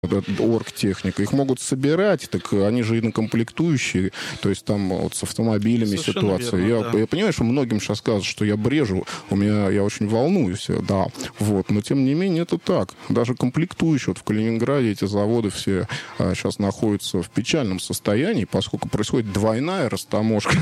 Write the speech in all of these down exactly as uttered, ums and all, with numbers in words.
оргтехника. Их могут собирать, так они же инокомплектующие, то есть там вот с автомобилями Совершенно ситуация. верно, я, да. я понимаю, что многим сейчас кажется, что я брежу, у меня, я очень волнуюсь, да, вот, но тем не менее это так. Даже комплектующие, вот в Калининграде эти заводы все а, сейчас находятся в печальном состоянии, поскольку происходит двойная растаможка.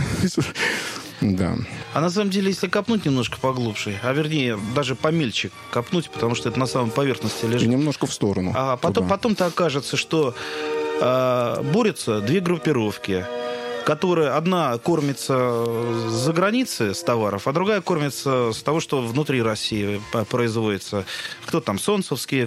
Да. А на самом деле, если копнуть немножко поглубже, а вернее, даже помельче копнуть, потому что это на самой поверхности лежит. И немножко в сторону. А потом, потом-то окажется, что э, борются две группировки, которые одна кормится за границей с товаров, а другая кормится с того, что внутри России производится. Кто там, солнцевские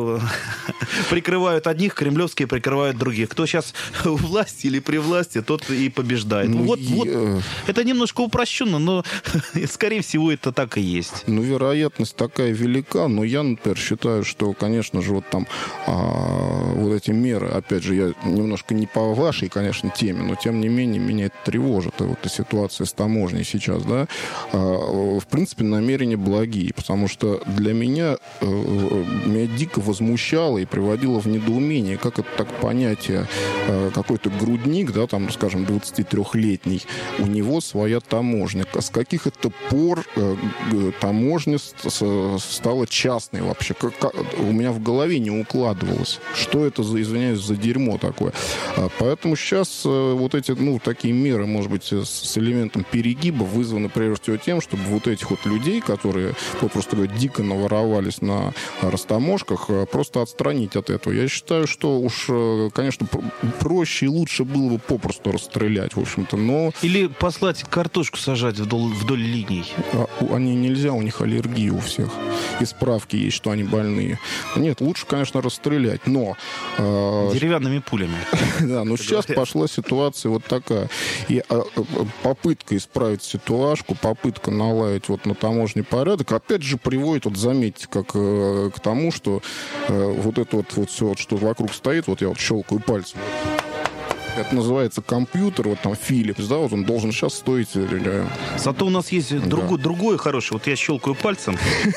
прикрывают одних, кремлевские прикрывают других. Кто сейчас у власти или при власти, тот и побеждает. Ну, вот, и... вот. Это немножко упрощенно, но, скорее всего, это так и есть. Ну, вероятность такая велика, но я, например, считаю, что, конечно же, вот там а, вот эти меры, опять же, я немножко не по вашей, конечно, теме, но, тем не менее, меня это тревожит, и вот эта ситуация с таможней сейчас, да, в принципе, намерения благие, потому что для меня, меня дико возмущало и приводило в недоумение, как это так понятие, какой-то грудник, да, там, скажем, двадцатитрёхлетний, у него своя таможня. С каких это пор таможня стала частной вообще? У меня в голове не укладывалось. Что это за, извиняюсь, за дерьмо такое? Поэтому сейчас вот эти, ну, такие меры, может быть, с элементом перегиба вызваны прежде всего тем, чтобы вот этих вот людей, которые, попросту говоря, дико наворовались на растаможках, просто отстранить от этого. Я считаю, что уж, конечно, проще и лучше было бы попросту расстрелять, в общем-то, но... Или послать картошку сажать вдоль, вдоль линий. А, они нельзя, у них аллергия у всех. И справки есть, что они больные. Нет, лучше, конечно, расстрелять, но... Э... Деревянными пулями. Да, но сейчас пошла ситуация вот такая. И а, попытка исправить ситуацию, попытка наладить вот на таможенный порядок, опять же, приводит, вот заметьте, как э, к тому, что э, вот это вот, вот все, вот, что вокруг стоит, вот я вот щелкаю пальцем. Это называется компьютер, вот там Philips, да, вот он должен сейчас стоить... Зато у нас есть да. другой, другой хороший. Вот я щелкаю пальцем.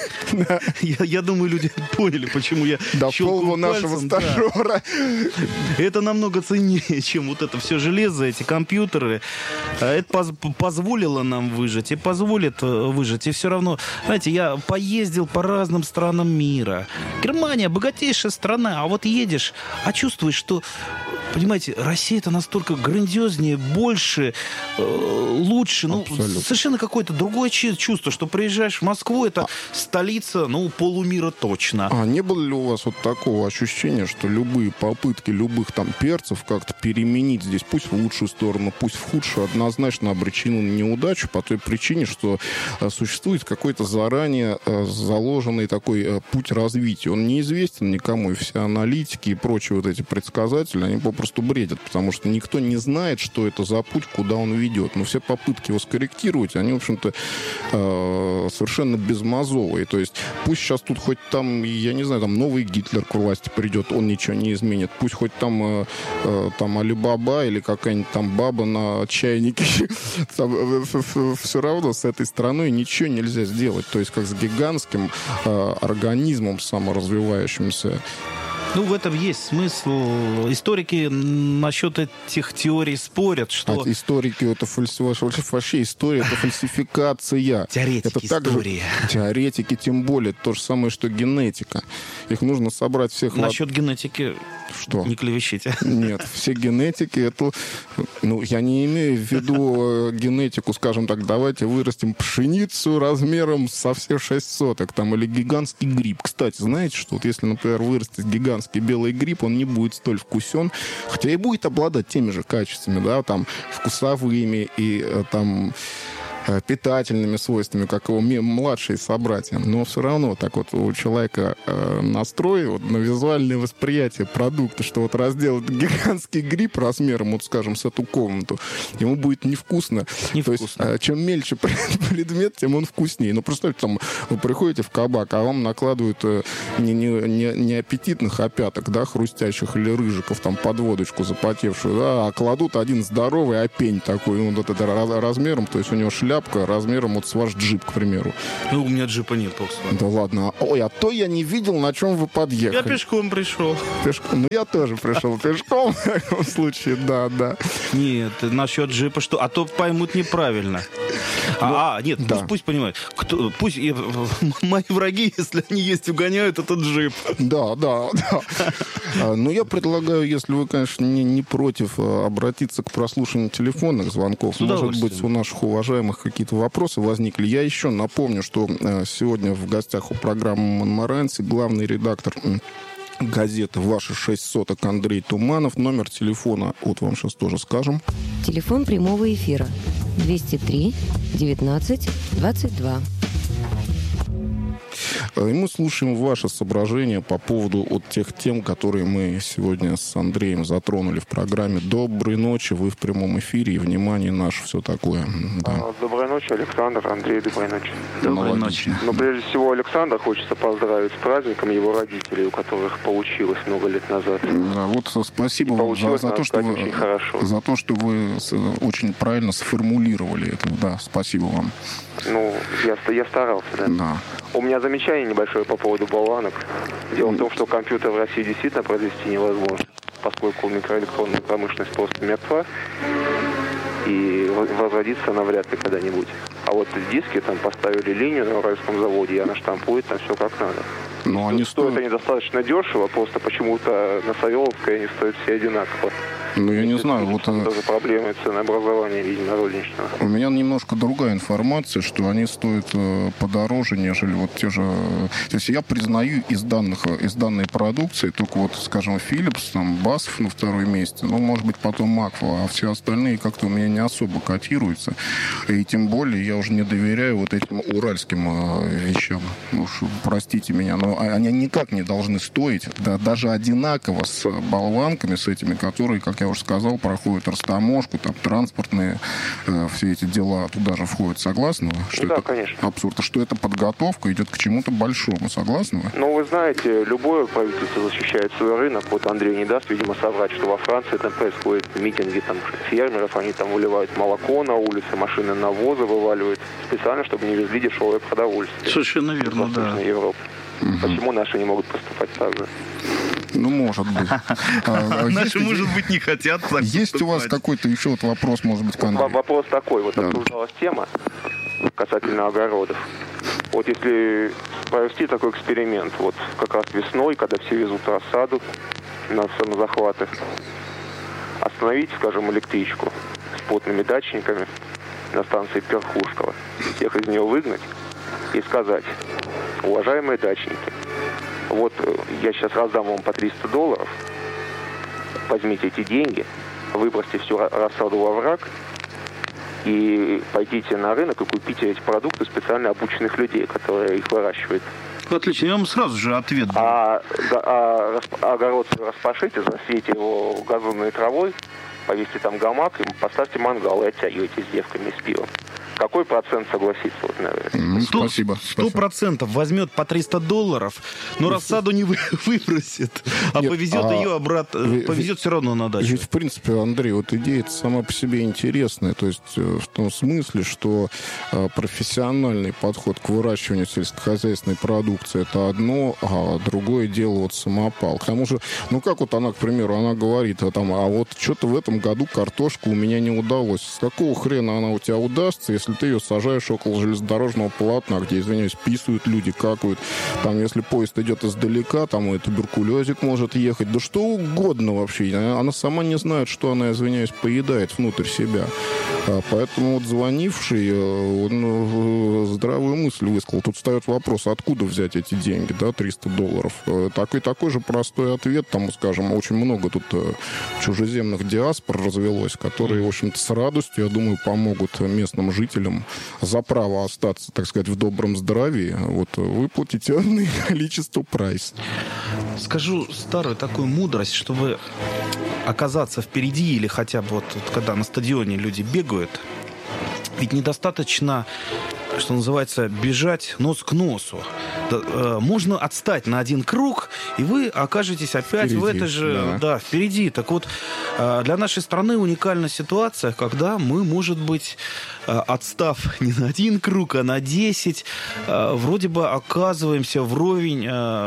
Я думаю, люди поняли, почему я щелкаю пальцем. Нашего стажера. Это намного ценнее, чем вот это все железо, эти компьютеры. Это позволило нам выжить и позволит выжить. И все равно, знаете, я поездил по разным странам мира. Германия богатейшая страна, а вот едешь, а чувствуешь, что... Понимаете, Россия это настолько грандиознее, больше, э, лучше. Ну, совершенно какое-то другое чувство, что приезжаешь в Москву, это а... столица, ну, полумира точно. А не было ли у вас вот такого ощущения, что любые попытки любых там перцев как-то переменить здесь, пусть в лучшую сторону, пусть в худшую, однозначно обречены на неудачу по той причине, что э, существует какой-то заранее э, заложенный такой э, путь развития. Он неизвестен никому, и все аналитики и прочие вот эти предсказатели, они попросту просто бредят, потому что никто не знает, что это за путь, куда он ведет. Но все попытки его скорректировать, они, в общем-то, э, совершенно безмозовые. То есть пусть сейчас тут хоть там, я не знаю, там новый Гитлер к власти придет, он ничего не изменит. Пусть хоть там, э, э, там Алибаба или какая-нибудь там баба на чайнике. Все равно с этой страной ничего нельзя сделать. То есть как с гигантским э, организмом саморазвивающимся. Ну, в этом есть смысл. Историки насчет этих теорий спорят, что... А историки, это фальсификация. Вообще история, это фальсификация. Теоретики это истории. Теоретики тем более. То же самое, что генетика. Их нужно собрать всех... Насчет лад... генетики... Что? Не клевещите. Нет, все генетики, это... Ну, я не имею в виду генетику, скажем так, давайте вырастим пшеницу размером со все шесть соток, там, или гигантский гриб. Кстати, знаете, что вот если, например, вырастить гигантский белый гриб, он не будет столь вкусен, хотя и будет обладать теми же качествами, да, там, вкусовыми и там... питательными свойствами, как его младшие собратья. Но все равно так вот у человека э, настрой вот, на визуальное восприятие продукта, что вот разделать гигантский гриб размером, вот скажем, с эту комнату, ему будет невкусно. невкусно. То есть, э, чем мельче предмет, тем он вкуснее. Ну, представьте, там, вы приходите в кабак, а вам накладывают э, не, не, не, не аппетитных опяток, да, хрустящих или рыжиков, там, под водочку запотевшую, да, а кладут один здоровый опень такой, ну, вот это размером, то есть у него шляпа шляпка размером вот с ваш джип, к примеру. Ну, у меня джипа нет, Volkswagen. Да ладно. Ой, а то я не видел, на чем вы подъехали. Я пешком пришел. Пешком? Ну, я тоже пришел пешком, в таком случае, да, да. Нет, насчет джипа что? А то поймут неправильно. А, а нет, да. пусть, пусть понимают. Кто, пусть я, мои враги, если они есть, угоняют этот джип. Да, да, да. Но я предлагаю, если вы, конечно, не, не против, обратиться к прослушиванию телефонных звонков. Может быть, у наших уважаемых какие-то вопросы возникли. Я еще напомню, что сегодня в гостях у программы «Монморанси» главный редактор газеты «Ваши шесть соток» Андрей Туманов. Номер телефона, вот вам сейчас тоже скажем. Телефон прямого эфира двести три девятнадцать двадцать два. И мы слушаем ваши соображения по поводу вот тех тем, которые мы сегодня с Андреем затронули в программе. Доброй ночи, вы в прямом эфире, и внимание наше, все такое. Да. Доброй ночи, Александр. Андрей, доброй ночи. Доброй ночи. Но прежде всего Александра хочется поздравить с праздником его родителей, у которых получилось много лет назад. Да, вот спасибо вам за, за, то, что вы, за то, что вы очень правильно сформулировали это. Да, спасибо вам. Ну, я, я старался, да. Да. У меня замечание небольшое по поводу болванок. Дело в том, что компьютер в России действительно произвести невозможно, поскольку микроэлектронная промышленность просто мертва, и возродится она вряд ли когда-нибудь. А вот диски там поставили линию на Уральском заводе, и она штампует там все как надо. Но они стоят стоят... они достаточно дешево, просто почему-то на Савеловской они стоят все одинаково. Ну, я не знаю, вот... Тоже проблемы ценообразования, видимо, розничного. У меня немножко другая информация, что они стоят э, подороже, нежели вот те же... То есть я признаю из данных, из данной продукции только вот, скажем, Philips, там, Басов на втором месте, ну, может быть, потом Макфа, а все остальные как-то у меня не особо котируются. И тем более я уже не доверяю вот этим уральским э, вещам. Ну, уж, простите меня, но они никак не должны стоить, да, даже одинаково с болванками, с этими, которые, как я уже сказал, проходят растаможку, там транспортные э, все эти дела туда же входят. Согласны вы? Что да, это конечно. Абсурд. А что это подготовка идет к чему-то большому. Согласны вы? Ну, вы знаете, любое правительство защищает свой рынок. Вот Андрей не даст, видимо, соврать, что во Франции там происходят митинги там, фермеров, они там выливают молоко на улице, машины навоза вываливают специально, чтобы не везли дешевое продовольствие. Совершенно верно, да. Европу. Угу. Почему наши не могут поступать так же? Ну, может быть. Наши, может быть, не хотят так Есть у вас какой-то еще вот вопрос, может быть, к Андрею? Вопрос такой. Вот обсуждалась тема касательно огородов. Вот если провести такой эксперимент, вот как раз весной, когда все везут рассаду на самозахваты, остановить, скажем, электричку с плотными дачниками на станции Перхушково, всех из нее выгнать и сказать: уважаемые дачники, вот я сейчас раздам вам по триста долларов, возьмите эти деньги, выбросьте всю рассаду во враг и пойдите на рынок и купите эти продукты специально обученных людей, которые их выращивают. Отлично, я вам сразу же ответ дам. А, а, а огород распашите, засейте его газонной травой, повесьте там гамак и поставьте мангал и оттягивайте с девками и с пивом. Какой процент согласится вот на это? Mm, сто, спасибо. Сто процентов возьмет по триста долларов, но рассаду не вы, выбросит, а Нет, повезет а ее обратно, вы, повезет все равно на дачу. Ведь, в принципе, Андрей, вот идея сама по себе интересная, то есть в том смысле, что а, профессиональный подход к выращиванию сельскохозяйственной продукции — это одно, а другое дело вот самопал. К тому же, ну как вот она, к примеру, она говорит, а, там, а вот что-то в этом году картошку у меня не удалось. С какого хрена она у тебя удастся, если ты ее сажаешь около железнодорожного полотна, где, извиняюсь, писают люди, какают. Там, если поезд идет издалека, там и туберкулезик может ехать. Да что угодно вообще. Она сама не знает, что она, извиняюсь, поедает внутрь себя. Поэтому вот звонивший, он здравую мысль высказал. Тут встает вопрос, откуда взять эти деньги, да, триста долларов. Такой, такой же простой ответ. Там, скажем, очень много тут чужеземных диаспор развелось, которые, в общем-то, с радостью, я думаю, помогут местным жителям за право остаться, так сказать, в добром здравии, вот, выплатить энное количество прайс. Скажу старую такую мудрость, чтобы оказаться впереди или хотя бы вот, вот когда на стадионе люди бегают, ведь недостаточно, что называется, бежать нос к носу. можно отстать на один круг, и вы окажетесь опять впереди, в этой же... Да. да, впереди. Так вот, для нашей страны уникальна ситуация, когда мы, может быть, отстав не на один круг, а на десять, вроде бы оказываемся вровень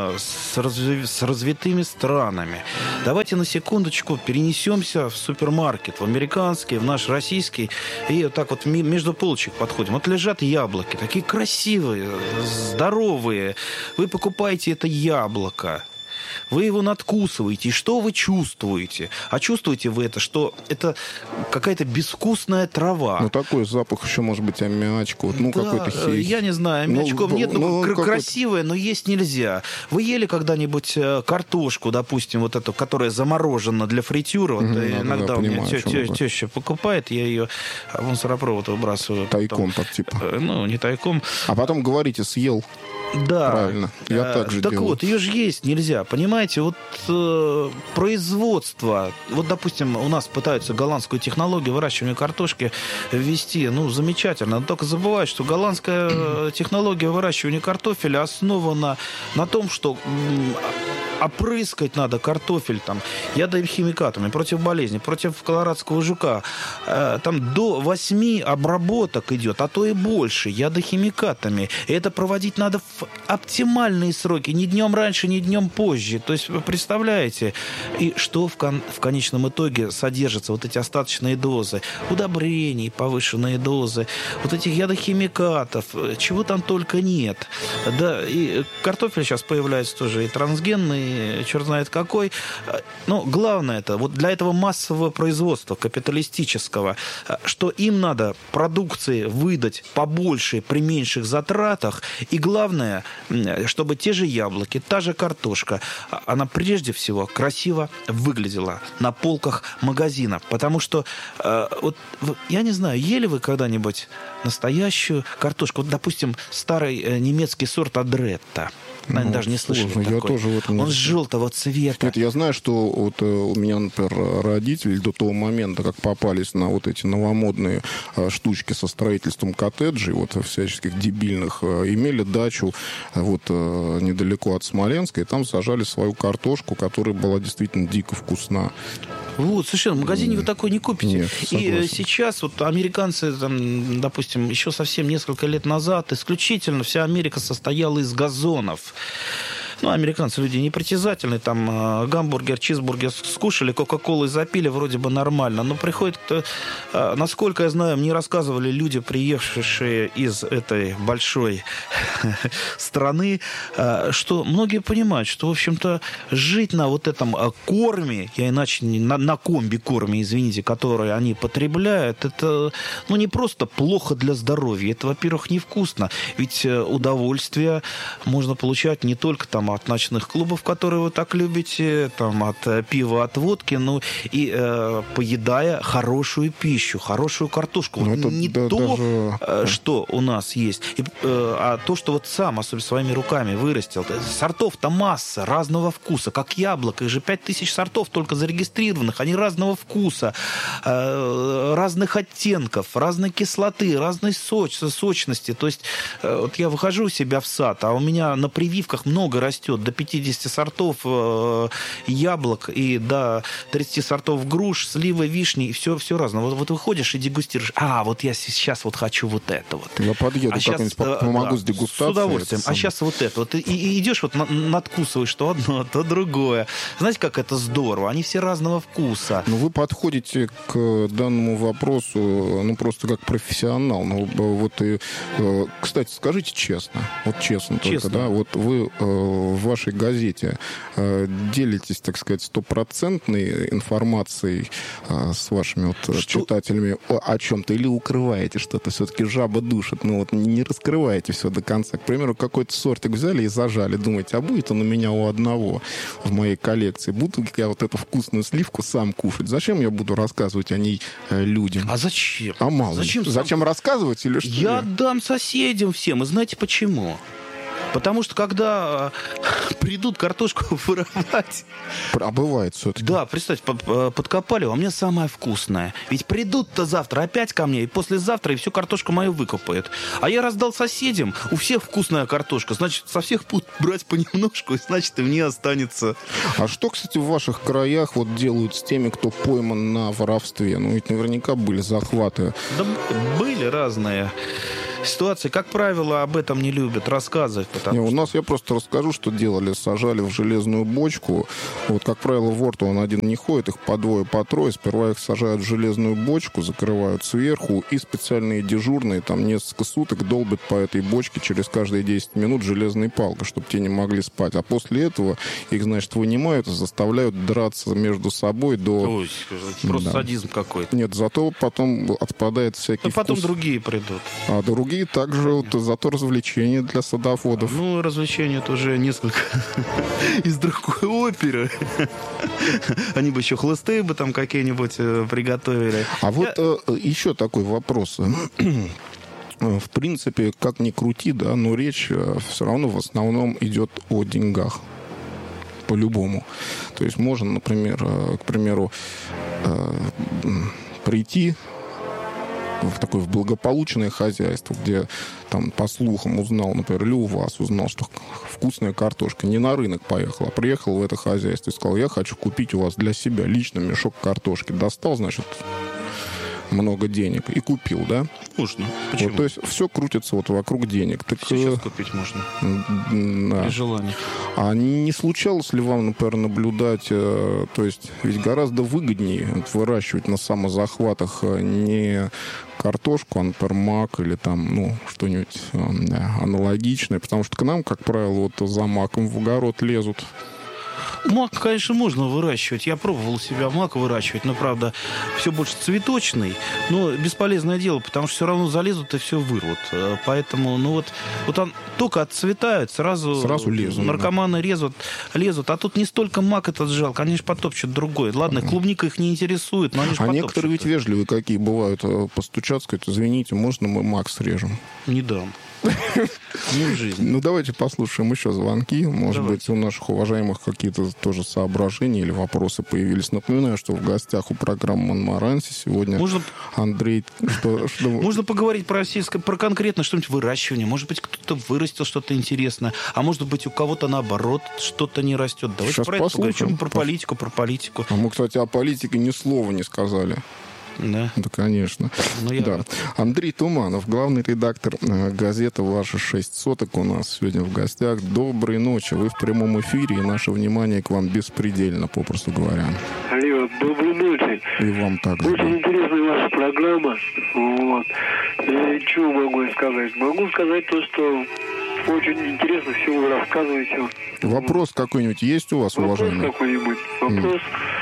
с, разв... с развитыми странами. Давайте на секундочку перенесемся в супермаркет, в американский, в наш российский, и вот так вот между полочек подходим. Вот лежат яблоки, такие красивые, здоровые. Вы покупаете это яблоко, вы его надкусываете, и что вы чувствуете? А чувствуете вы это, что это какая-то безвкусная трава. Ну, такой запах еще, может быть, аммиачка. Вот, ну, да, какой-то хей. Я не знаю, аммиачков ну, нет, ну, ну красивое, но есть нельзя. Вы ели когда-нибудь картошку, допустим, вот эту, которая заморожена для фритюра? Вот, mm-hmm, иногда да, у меня понимаю, тё, тё, теща покупает, я ее в мусоропровод выбрасываю. Тайком так, типа. Ну, не тайком. А потом говорите, съел. Да. Правильно. Я так же Так делаю. вот, ее же есть нельзя. Понимаете, вот э, производство. Вот, допустим, у нас пытаются голландскую технологию выращивания картошки ввести. Ну, замечательно. Но только забывают, что голландская технология выращивания картофеля основана на том, что м, опрыскать надо картофель там ядохимикатами против болезни, против колорадского жука. Э, там до восьми обработок идет, а то и больше, ядохимикатами. И это проводить надо в оптимальные сроки, ни днем раньше, ни днем позже. То есть, вы представляете, и что в, кон- в конечном итоге содержатся вот эти остаточные дозы удобрений, повышенные дозы, вот этих ядохимикатов, чего там только нет. Да, и картофель сейчас появляется тоже и трансгенный, и черт знает какой. Но главное это, вот для этого массового производства капиталистического, что им надо продукции выдать побольше при меньших затратах, и главное, чтобы те же яблоки, та же картошка, она прежде всего красиво выглядела на полках магазина. Потому что, э, вот, я не знаю, ели вы когда-нибудь настоящую картошку? Вот, допустим, старый э, немецкий сорт Адретта. Наверное, ну, даже не слышали сложно. Я тоже в этом Он желтого цвета. Нет, я знаю, что вот у меня, например, родители до того момента, как попались на вот эти новомодные штучки со строительством коттеджей, вот всяческих дебильных, имели дачу вот недалеко от Смоленска, и там сажали свою картошку, которая была действительно дико вкусна. Вот, совершенно. В магазине вы такой не купите. Нет, и сейчас вот американцы, там, допустим, еще совсем несколько лет назад, исключительно вся Америка состояла из газонов. Ну, американцы люди непритязательные, там э, гамбургер, чизбургер скушали, кока-колой запили, вроде бы нормально. Но приходит, э, насколько я знаю, мне рассказывали люди, приехавшие из этой большой страны, э, что многие понимают, что, в общем-то, жить на вот этом э, корме, я иначе, на, на комби-корме, извините, который они потребляют, это, ну, не просто плохо для здоровья, это, во-первых, невкусно. Ведь э, удовольствие можно получать не только там от ночных клубов, которые вы так любите, там, от э, пива, от водки, ну, и э, поедая хорошую пищу, хорошую картошку. Вот это, не да, то, даже... э, что у нас есть, и, э, а то, что вот сам, особенно своими руками вырастил. Сортов-то масса, разного вкуса, как яблоко. Их же пять тысяч сортов только зарегистрированных, они разного вкуса, э, разных оттенков, разной кислоты, разной соч, сочности. То есть, э, вот я выхожу у себя в сад, а у меня на прививках много растет, до пятидесяти сортов э, яблок и до тридцати сортов груш, сливы, вишни, и все, все разное. Вот, вот выходишь и дегустируешь. А, вот я сейчас вот хочу вот это вот. Я подъеду, а как-нибудь сейчас, помогу да, с дегустацией. С удовольствием. А сейчас вот это вот. И, и идешь, вот надкусываешь то одно, то другое. Знаете, как это здорово? Они все разного вкуса. Ну, вы подходите к данному вопросу, ну, просто как профессионал. Ну, вот и, кстати, скажите честно, вот честно, честно. только, да, вот вы в вашей газете э, делитесь, так сказать, стопроцентной информацией э, с вашими вот, читателями о, о чем-то, или укрываете что-то, все-таки жаба душит, ну вот не раскрываете все до конца. К примеру, какой-то сортик взяли и зажали, думаете, а будет он у меня у одного в моей коллекции? Буду я вот эту вкусную сливку сам кушать? Зачем я буду рассказывать о ней э, людям? А зачем? А мало. Зачем, зачем рассказывать или что? Я дам соседям всем, и знаете почему? Потому что когда придут картошку воровать... А бывает все-таки. Да, представьте, подкопали, а у меня самая вкусная. Ведь придут-то завтра опять ко мне, и послезавтра и всю картошку мою выкопают. А я раздал соседям, у всех вкусная картошка. Значит, со всех будут брать понемножку, и значит, и мне останется. А что, кстати, в ваших краях вот делают с теми, кто пойман на воровстве? Ну, ведь наверняка были захваты. Да были разные ситуации. Как правило, об этом не любят рассказывать. Не, у что... нас, я просто расскажу, что делали. Сажали в железную бочку. Вот, как правило, вор-то он один не ходит, их по двое, по трое. Сперва их сажают в железную бочку, закрывают сверху, и специальные дежурные там несколько суток долбят по этой бочке через каждые десять минут железной палкой, чтобы те не могли спать. А после этого их, значит, вынимают и заставляют драться между собой до... Ой, просто да. садизм какой-то. Нет, зато потом отпадает всякий Но потом вкус. другие придут. А другие также, вот, зато развлечения для садоводов. Ну, развлечения это уже несколько из другой оперы. Они бы еще хлысты бы там какие-нибудь приготовили. А вот э, еще такой вопрос. В принципе, как ни крути, да, но речь все равно в основном идет о деньгах. По-любому. То есть можно, например, к примеру, прийти в такое в благополучное хозяйство, где там по слухам узнал, например, или у вас узнал, что вкусная картошка, не на рынок поехал, а приехал в это хозяйство и сказал, я хочу купить у вас для себя лично мешок картошки. Достал, значит, много денег и купил, да? Можно. Почему? Вот, то есть все крутится вот вокруг денег. Так, Сейчас купить можно. Да. При желании. А не случалось ли вам, например, наблюдать, э, то есть ведь гораздо выгоднее выращивать на самозахватах не картошку, а, например, мак или там, ну, что-нибудь э, аналогичное, потому что к нам, как правило, вот за маком в огород лезут. Мак, конечно, можно выращивать. Я пробовал себя мак выращивать, но, правда, все больше цветочный. Но бесполезное дело, потому что все равно залезут и все вырвут. Поэтому, ну вот, вот он только отцветает, сразу, сразу лезут, наркоманы да. лезут, лезут. А тут не столько мак этот жал, конечно, потопчут другой. Ладно, клубника их не интересует, но они же А потопчут. некоторые ведь вежливые какие бывают, постучат, сказать, извините, можно мы мак срежем? Не дам. Не в жизни. Ну, давайте послушаем еще звонки. Может Давайте. быть, у наших уважаемых какие-то тоже соображения или вопросы появились. Напоминаю, что в гостях у программы «Монмаранси» сегодня Можно... Андрей... Что, что... Можно поговорить про сельское, про конкретно что-нибудь выращивание. Может быть, кто-то вырастил что-то интересное. А может быть, у кого-то, наоборот, что-то не растет. Давайте Сейчас про это послушаем. поговорим. Про политику, про политику. А мы, кстати, о политике ни слова не сказали. Да. Да, конечно. Ну, я... Да. Андрей Туманов, главный редактор э, газеты «Ваши шесть соток» у нас сегодня в гостях. Доброй ночи. Вы в прямом эфире, и наше внимание к вам беспредельно, попросту говоря. Алло, доброй ночи. И вам также. Очень интересная ваша программа. Вот. И чего могу я сказать? Могу сказать то, что очень интересно все вы рассказываете. Вопрос вот. Какой-нибудь есть у вас, Вопрос уважаемый? какой-нибудь? Вопрос...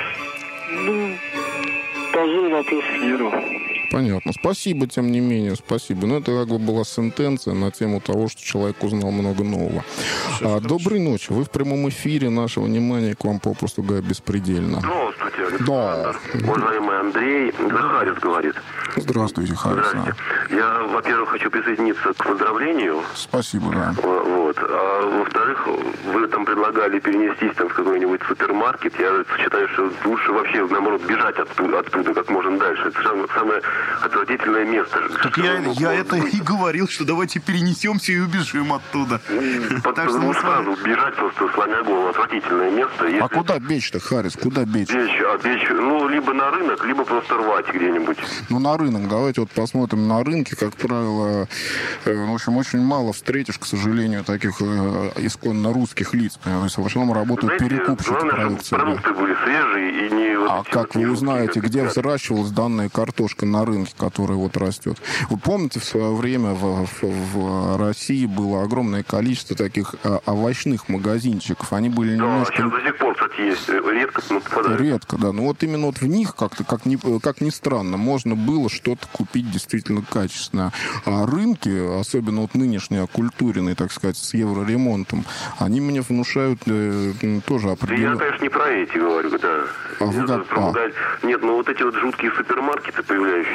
Mm. Ну... Тоже вопрос миру. Понятно. Спасибо, тем не менее, спасибо. Но это как бы была сентенция на тему того, что человек узнал много нового. А, доброй ночи. Вы в прямом эфире. Наше внимание к вам попросту говоря беспредельно. Здравствуйте, Александр. Да. Уважаемый Андрей, Захарис говорит. Здравствуйте, Харис. Здравствуйте. Я, во-первых, хочу присоединиться к поздравлению. Спасибо, да. Вот. А во-вторых, вы там предлагали перенестись там в какой-нибудь супермаркет. Я считаю, что лучше вообще, наоборот, бежать оттуда, оттуда как можно дальше. Это самое, самое отвратительное место. Так я, я это и говорил, что давайте перенесемся и убежим оттуда. Под, Так что ну, мы с вами... сразу бежать просто сломя голову. Отвратительное место. Если... А куда бечь-то, Харис? Куда бечь? Бечь, а бечь, ну, либо на рынок, либо просто рвать где-нибудь. Ну, на рынок. Давайте вот посмотрим на рынке. Как правило, э, в общем, очень мало встретишь, к сожалению, таких э, исконно русских лиц. То есть в основном работают Знаете, перекупщики главное, продукции. чтобы продукты были свежие и не... Вот а эти как вот вы не узнаете, русские, где как взращивалась данная картошка на рынке, которая вот растет? Вы помните, в свое время в, в, в России было огромное количество таких а, овощных магазинчиков. Они были да, немножко... сейчас до сих пор, кстати, есть. Редко, но попадают. Редко, да. Но вот именно вот в них, как-то, как ни, как ни странно, можно было что-то купить действительно качественное. А рынки, особенно вот нынешние, оккультуренные, так сказать, с евроремонтом, они мне внушают э, тоже определенно... Я, конечно, не про эти говорю, да. А вы как? Про... А. Нет, ну вот эти вот жуткие супермаркеты, появляющиеся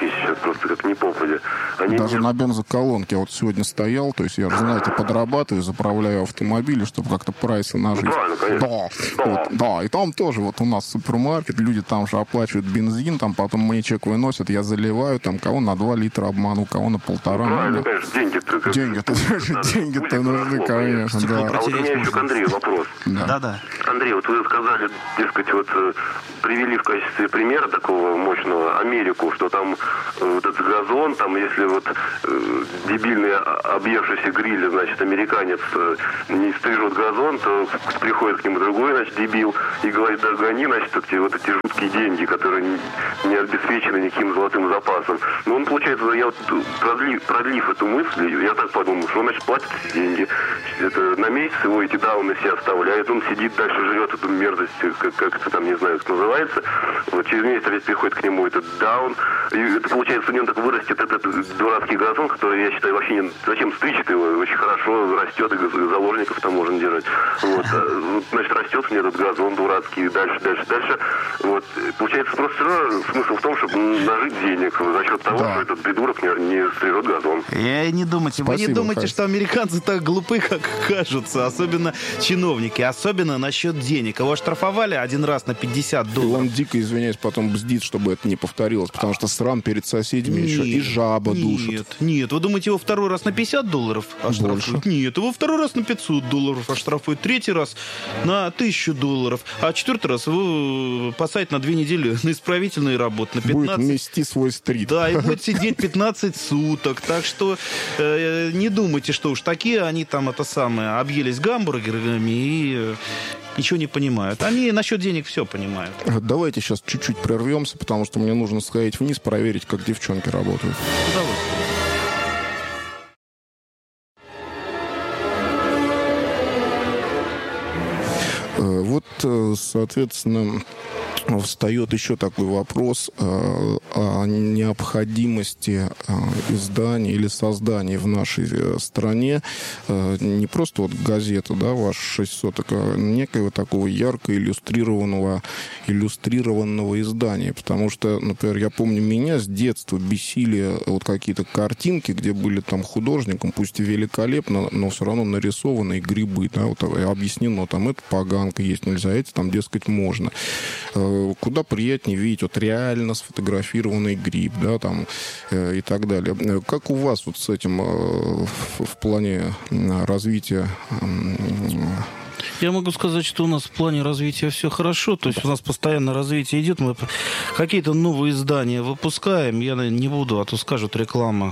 деньги сейчас просто как ни попадя. Они Даже не... на бензоколонке я вот сегодня стоял, то есть я, знаете, подрабатываю, заправляю автомобили, чтобы как-то прайсы нажить. Ну, правильно, конечно. Да, Да. вот, да, и там тоже вот у нас супермаркет, люди там же оплачивают бензин, там потом мне чек выносят, я заливаю, там кого на два литра обману, кого на полтора. Правильно, ну, конечно, деньги-то... как- Деньги-то, деньги-то нужны, конечно, А да. вот у меня еще к Андрею вопрос. Да-да. Андрей, вот вы сказали, дескать, вот э, привели в качестве примера такого мощного Америку, что там э, вот этот газон, там если вот э, дебильный а- объевшийся гриль, значит, американец э, не стрижет газон, то приходит к нему другой, значит, дебил и говорит: да гони, значит, эти, вот эти жуткие деньги, которые не, не обеспечены никаким золотым запасом. Но он, получается, я вот продлив, продлив эту мысль, я так подумал, что он, значит, платит эти деньги, это на месяц его эти дауны все оставляет, он сидит дальше, жрет эту мерзость, как, как это там, не знаю, как называется. Вот через месяц опять приходит к нему этот даун. И это получается, у него так вырастет этот дурацкий газон, который, я считаю, вообще не... Зачем стричь его? Очень хорошо растет, и заложников там можно держать. Вот. А, значит, растет у него этот газон дурацкий, дальше, дальше, дальше. Вот. Получается, просто все равно смысл в том, чтобы нажить денег за счет того, Да. что этот придурок не, не стрижет газон. И не думайте, вы не Спасибо, думайте, Хай. что американцы так глупы, как кажутся, особенно чиновники, особенно насчет денег. Его оштрафовали один раз на пятьдесят И долларов. он дико, извиняюсь, потом бздит, чтобы это не повторилось, потому что срам перед соседями еще и жаба нет, душит. Нет, вы думаете, его второй раз на пятьдесят долларов оштрафуют? Больше. Нет, его второй раз на пятьсот долларов оштрафуют, третий раз на тысячу долларов, а четвертый раз его посадят на две недели на исправительные работы, на Будет пятнадцать. мести свой стрит. Да, и будет сидеть пятнадцать суток. Так что э, не думайте, что уж такие они там это самое объелись гамбургерами и э, ничего не понимают. Они насчет денег все понимают. Давайте сейчас чуть-чуть прервемся, потому что мне нужно сходить вниз, проверить, как девчонки работают. С удовольствием. Э, Вот, э, соответственно, встает еще такой вопрос э, о необходимости э, издания или создания в нашей э, стране э, не просто вот газеты, да, ваш шесть соток, а некого такого ярко иллюстрированного, иллюстрированного издания. Потому что, например, я помню, меня с детства бесили вот какие-то картинки, где были там художником, пусть и великолепно, но все равно нарисованные грибы, да, вот объяснено, там это поганка есть, нельзя, эти там, дескать, можно. Куда приятнее видеть вот реально сфотографированный гриб, да, там, э, и так далее. Как у вас вот с этим э, в, в плане развития? Э, Я могу сказать, что у нас в плане развития все хорошо. То есть у нас постоянно развитие идет. Мы какие-то новые издания выпускаем. Я не буду, а то скажут реклама.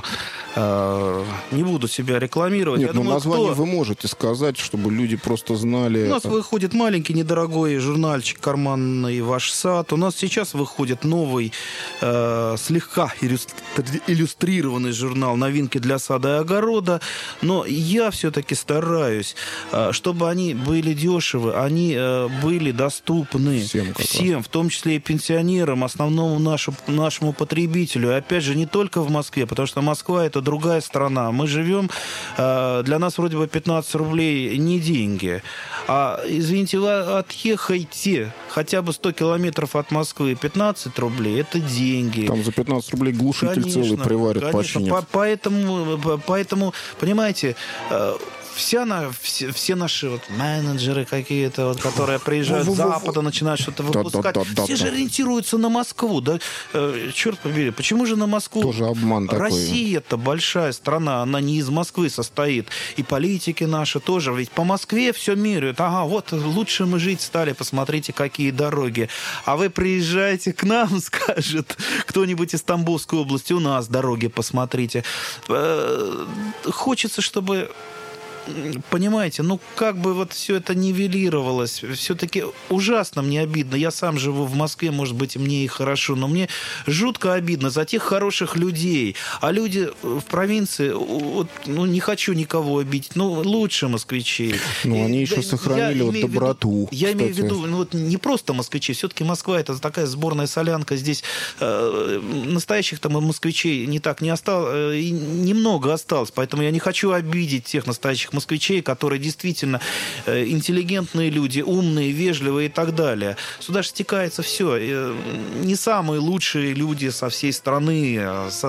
Не буду себя рекламировать. Нет, Я ну думаю, название кто... вы можете сказать, чтобы люди просто знали. У нас выходит маленький, недорогой журнальчик карманный «Ваш сад». У нас сейчас выходит новый, э, слегка иллюстри... иллюстрированный журнал «Новинки для сада и огорода». Но я все-таки стараюсь, э, чтобы они были дешевы, они э, были доступны Всем, как всем, в том числе и пенсионерам, основному нашу, нашему потребителю. И опять же, не только в Москве, потому что Москва — это другая страна. Мы живем, э, для нас вроде бы пятнадцать рублей не деньги. А, извините, вы отъехайте хотя бы сто километров от Москвы, пятнадцать рублей — это деньги. Там за пятнадцать рублей глушитель Конечно, целый приварят, конечно. починят. По- Поэтому, поэтому, понимаете, э, Вся на, все, все наши вот менеджеры какие-то, вот, которые приезжают с Во-во-во-во. Запада, начинают что-то выпускать, Да-да-да-да-да. все же ориентируются на Москву. Да? Э, черт побери, почему же на Москву? Тоже обман такой. Россия-то большая страна, она не из Москвы состоит. И политики наши тоже. Ведь по Москве все меряют. Ага, вот лучше мы жить стали, посмотрите, какие дороги. А вы приезжаете к нам, скажет кто-нибудь из Тамбовской области, у нас дороги посмотрите. Э, Хочется, чтобы... Понимаете, ну как бы вот все это нивелировалось, все-таки ужасно мне обидно. Я сам живу в Москве, может быть, мне и хорошо, но мне жутко обидно за тех хороших людей. А люди в провинции, вот, ну не хочу никого обидеть, ну лучше москвичей. Ну, они И, еще да, сохранили я вот имею в виду- доброту, Я имею в кстати. виду, ну вот не просто москвичи, все-таки Москва — это такая сборная солянка. Здесь э, настоящих там москвичей не так не осталось, э, и немного осталось, поэтому я не хочу обидеть тех настоящих москвичей, которые действительно интеллигентные люди, умные, вежливые и так далее. Сюда же стекается все. Не самые лучшие люди со всей страны,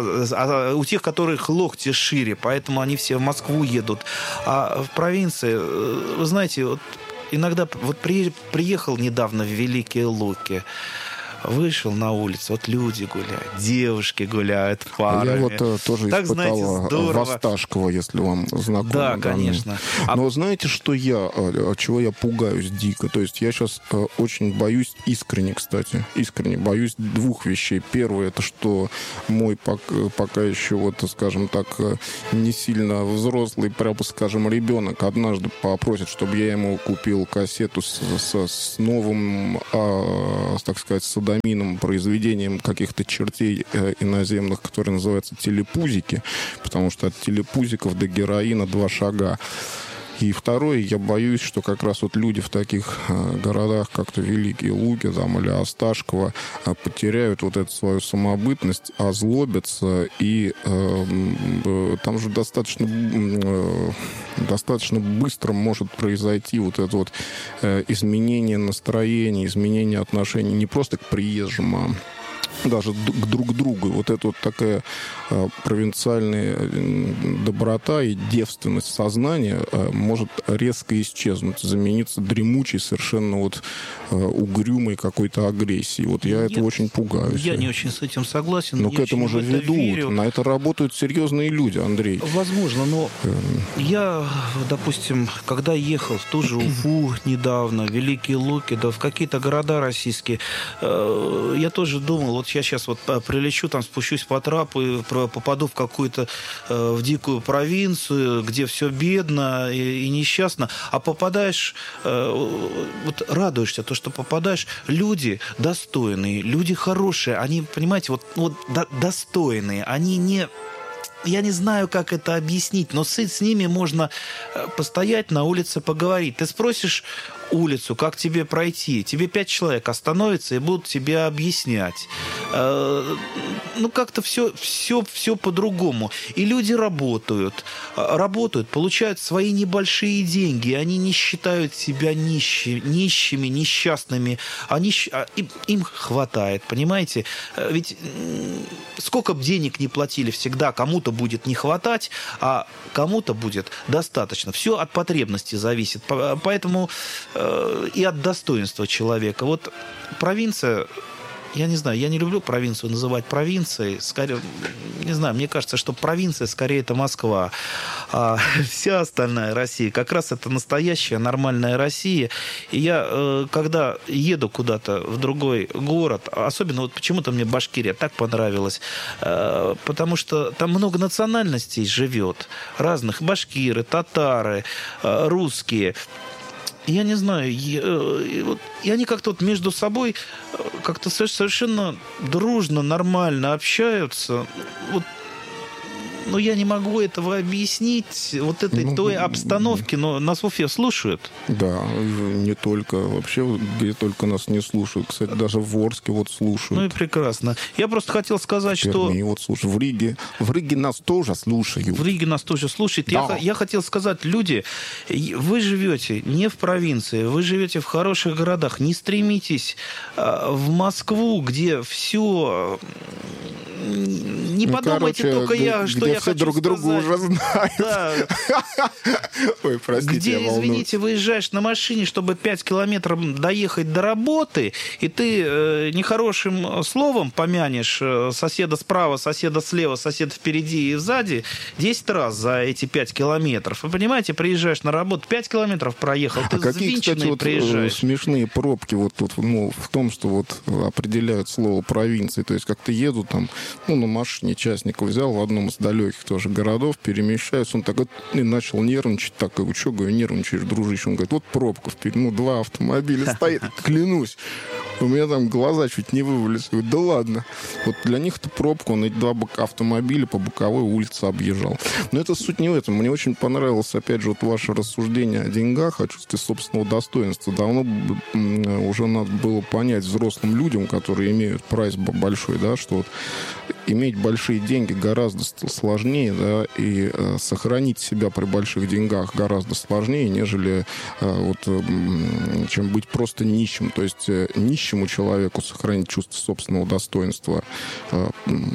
а у тех, которых локти шире, поэтому они все в Москву едут. А в провинции, вы знаете, вот иногда вот при, приехал недавно в Великие Луки, вышел на улицу, вот люди гуляют, девушки гуляют парами. Я вот э, тоже так, испытал знаете, Восташкова, если вам знакомо. Да, конечно. Да. Но знаете, что я, чего я пугаюсь дико? То есть я сейчас э, очень боюсь, искренне, кстати, искренне боюсь двух вещей. Первое, это что мой пока, пока еще, вот, скажем так, не сильно взрослый, прямо скажем, ребенок однажды попросит, чтобы я ему купил кассету с, с, с новым, э, так сказать, садомином, произведением каких-то чертей э, иноземных, которые называются телепузики, потому что от телепузиков до героина два шага. И второе, я боюсь, что как раз вот люди в таких э, городах, как-то Великие Луки там, или Осташково, э, потеряют вот эту свою самобытность, озлобятся, и э, э, там же достаточно, э, достаточно быстро может произойти вот это вот э, изменение настроения, изменение отношений не просто к приезжим, а даже к друг другу. Вот эта вот такая э, провинциальная доброта и девственность сознания э, может резко исчезнуть, замениться дремучей, совершенно вот э, угрюмой какой-то агрессией. Вот я Нет, этого очень пугаюсь. Я не очень с этим согласен. Но к этому же ведут. Верю. На это работают серьезные люди, Андрей. Возможно, но эм... я, допустим, когда ехал в ту же Уфу недавно, в Великие Луки, да в какие-то города российские, э, я тоже думал, вот я сейчас вот прилечу, там спущусь по трапу и попаду в какую-то э, в дикую провинцию, где все бедно и, и несчастно, а попадаешь, э, вот радуешься, то, что попадаешь, люди достойные, люди хорошие, они, понимаете, вот, вот до, достойные, они не... Я не знаю, как это объяснить, но с, с ними можно постоять на улице, поговорить. Ты спросишь улицу, как тебе пройти, тебе пять человек остановятся и будут тебе объяснять. Ну, как-то все, все, все по-другому. И люди работают, работают, получают свои небольшие деньги, они не считают себя нищими, нищими, несчастными. Они, им, им хватает, понимаете? Ведь сколько бы денег ни платили, всегда кому-то будет не хватать, а кому-то будет достаточно. Все от потребности зависит. Поэтому э, и от достоинства человека. Вот провинция... Я не знаю, я не люблю провинцию называть провинцией. Скорее, не знаю, мне кажется, что провинция скорее это Москва. А вся остальная Россия как раз это настоящая нормальная Россия. И я, когда еду куда-то в другой город, особенно вот почему-то мне Башкирия так понравилась, потому что там много национальностей живет. Разных. Башкиры, татары, русские. Я не знаю, и, и, вот, и они как-то вот между собой как-то совершенно дружно, нормально общаются. Вот, но я не могу этого объяснить, вот этой ну, той обстановки, но нас в Уфе слушают. Да, не только, вообще, где только нас не слушают. Кстати, даже в Орске вот слушают. Ну и прекрасно. Я просто хотел сказать, в Перми, что... вот слушают. В Риге, в Риге нас тоже слушают. В Риге нас тоже слушают. Да. Я, я хотел сказать, люди, вы живете не в провинции, вы живете в хороших городах. Не стремитесь в Москву, где все... Не ну, подумайте короче, только я, что где я все хочу друг сказать. друга уже знают. Да. Ой, простите, где, я извините, выезжаешь на машине, чтобы пять километров доехать до работы, и ты э, нехорошим словом помянешь э, соседа справа, соседа слева, соседа впереди и сзади десять раз за эти пять километров. Вы понимаете, приезжаешь на работу, пять километров проехал, ты а какие, кстати, вот приезжаешь. Смешные пробки вот тут, ну, в том, что вот определяют слово провинции. То есть как-то еду там, ну, на машине частника взял в одном из далеких тоже городов, перемещаюсь, он так вот и начал нервничать, так, и что, говорю, нервничаешь, дружище? Он говорит, вот пробка впереди, ну, два автомобиля стоит, клянусь. У меня там глаза чуть не вывалились. Говорю, да ладно. Вот для них это пробка, он эти два автомобиля по боковой улице объезжал. Но это суть не в этом. Мне очень понравилось, опять же, вот ваше рассуждение о деньгах, о чувстве собственного достоинства. Давно уже надо было понять взрослым людям, которые имеют прайс большой, да, что вот иметь большой большие деньги гораздо сложнее, да, и э, сохранить себя при больших деньгах гораздо сложнее, нежели э, вот, э, чем быть просто нищим. То есть э, нищему человеку сохранить чувство собственного достоинства э,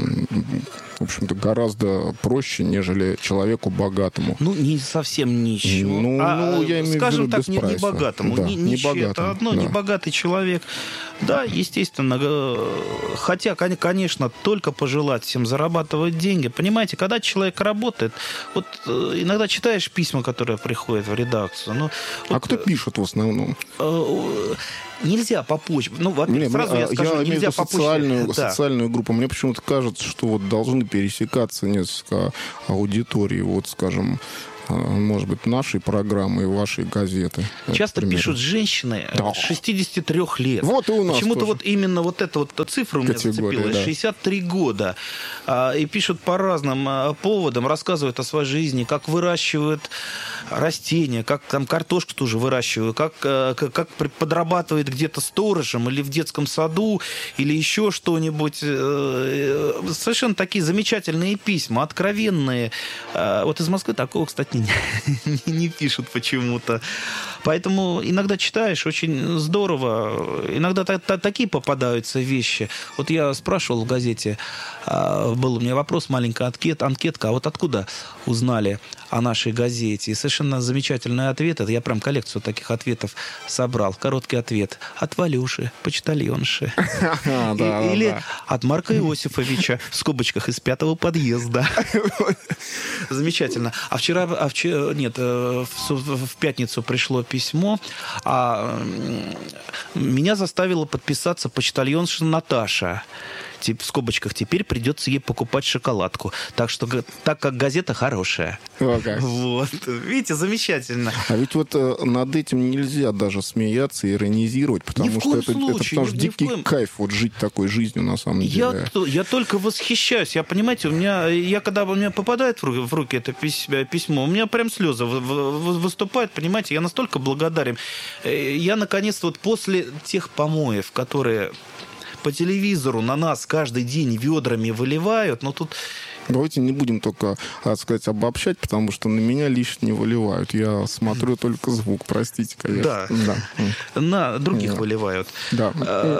в общем-то, гораздо проще, нежели человеку богатому. Ну, не совсем нищему. Ну, а, ну я имею скажем в виду так, не, не богатому. Да, не, нищий небогатому, это одно, да. небогатый человек. Да, естественно. Хотя, конечно, только пожелать всем зарабатывать деньги. Понимаете, когда человек работает, вот иногда читаешь письма, которые приходят в редакцию. Ну, а вот, кто пишет в основном? Нельзя по почте. Ну, во-первых, Нет, сразу я скажу, я нельзя по социальную, почте. социальную да. группу. Мне почему-то кажется, что вот должны пересекаться несколько аудиторий, вот, скажем, может быть, нашей программы и вашей газеты. Часто пишут женщины да. шестидесяти трёх лет. Вот и у нас Почему-то тоже. Вот именно вот эта вот цифра у меня зацепилась. Да. шестьдесят три года. И пишут по разным поводам, рассказывают о своей жизни, как выращивают растения, как там картошку тоже выращивают, как, как подрабатывает где-то сторожем или в детском саду, или еще что-нибудь. Совершенно такие замечательные письма, откровенные. Вот из Москвы такого, кстати, не, не пишут почему-то. Поэтому иногда читаешь, очень здорово. Иногда та, та, такие попадаются вещи. Вот я спрашивал в газете, был у меня вопрос, маленькая анкет, анкетка, а вот откуда узнали о нашей газете? И совершенно замечательный ответ. Это я прям коллекцию таких ответов собрал. Короткий ответ. От Валюши, почтальонши. Или от Марка Иосифовича, в скобочках, из пятого подъезда. Замечательно. А вчера, а вчера нет, в, в пятницу пришло письмо, а меня заставила подписаться почтальонша Наташа. В скобочках, теперь придется ей покупать шоколадку. Так что, так как газета хорошая. О, как. Вот. Видите, замечательно. А ведь вот э, над этим нельзя даже смеяться и иронизировать, потому что это, случае, это потому что дикий коем... кайф вот жить такой жизнью на самом деле. Я, я только восхищаюсь. Я, понимаете, у меня, я когда у меня попадает в руки, в руки это письмо, у меня прям слезы выступают, понимаете, я настолько благодарен. Я, наконец-то, вот после тех помоев, которые по телевизору на нас каждый день ведрами выливают, но тут... Давайте не будем только, так сказать, обобщать, потому что на меня лично не выливают. Я смотрю только звук, простите, конечно. Да, да. На других да. выливают. Да.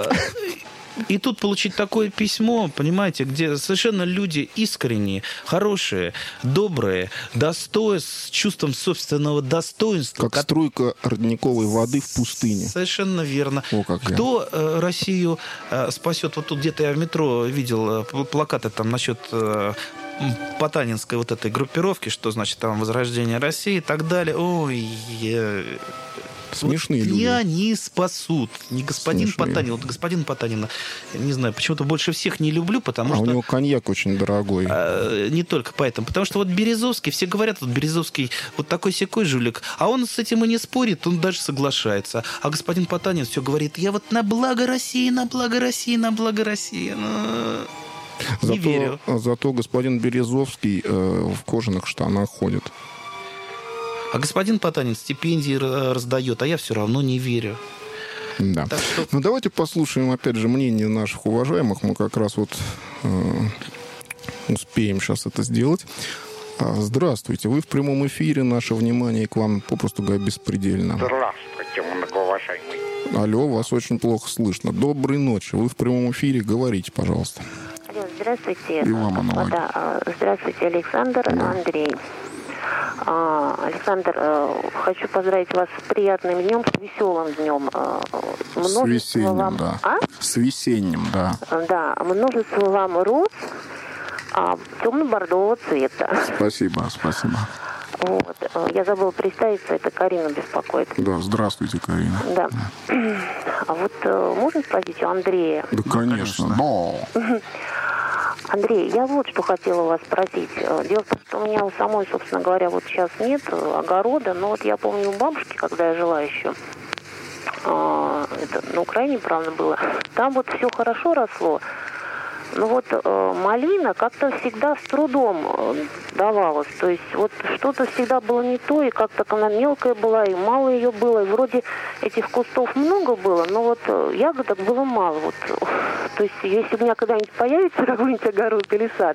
И тут получить такое письмо, понимаете, где совершенно люди искренние, хорошие, добрые, достои, с чувством собственного достоинства. Как, как струйка родниковой воды в пустыне. Совершенно верно. О, как Кто я. Россию спасет? Вот тут где-то я в метро видел плакаты там насчет потанинской вот этой группировки, что значит там возрождение России и так далее. Ой, я... Смешные вот люди. Меня не спасут. Не господин Смешные. Потанин. Вот господин Потанина, не знаю, почему-то больше всех не люблю, потому а что... у него коньяк очень дорогой. А, не только поэтому. Потому что вот Березовский, все говорят, вот Березовский вот такой-сякой жулик, а он с этим и не спорит, он даже соглашается. А господин Потанин все говорит, я вот на благо России, на благо России, на благо России. Ну... Не зато, верю. Зато господин Березовский э, в кожаных штанах ходит. А господин Потанин стипендии раздает, а я все равно не верю. Да. Что... Ну, давайте послушаем, опять же, мнение наших уважаемых. Мы как раз вот э, успеем сейчас это сделать. Здравствуйте. Вы в прямом эфире. Наше внимание к вам, попросту говоря, беспредельно. Здравствуйте, многоуважаемый. Алло, вас очень плохо слышно. Доброй ночи. Вы в прямом эфире. Говорите, пожалуйста. Алло, здравствуйте. И вам аналогия. Здравствуйте, Александр, да. Андрей. Александр, хочу поздравить вас с приятным днем, с веселым днем. Множество с весенним, вам... да. А? С весенним, да. Да, множество вам роз темно-бордового цвета. Спасибо, спасибо. Вот. Я забыла представиться, это Карина беспокоит. Да, здравствуйте, Карина. Да. А вот можно спросить у Андрея? Да, конечно, да. Андрей, я вот что хотела вас спросить. Дело в том, что у меня у самой, собственно говоря, вот сейчас нет огорода, но вот я помню у бабушки, когда я жила еще, это на Украине, правда, было, там вот все хорошо росло, но вот малина как-то всегда с трудом давалась. То есть вот что-то всегда было не то, и как-то она мелкая была, и мало ее было, и вроде этих кустов много было, но вот ягодок было мало. Вот. То То есть, если у меня когда-нибудь появится какой-нибудь огород или сад,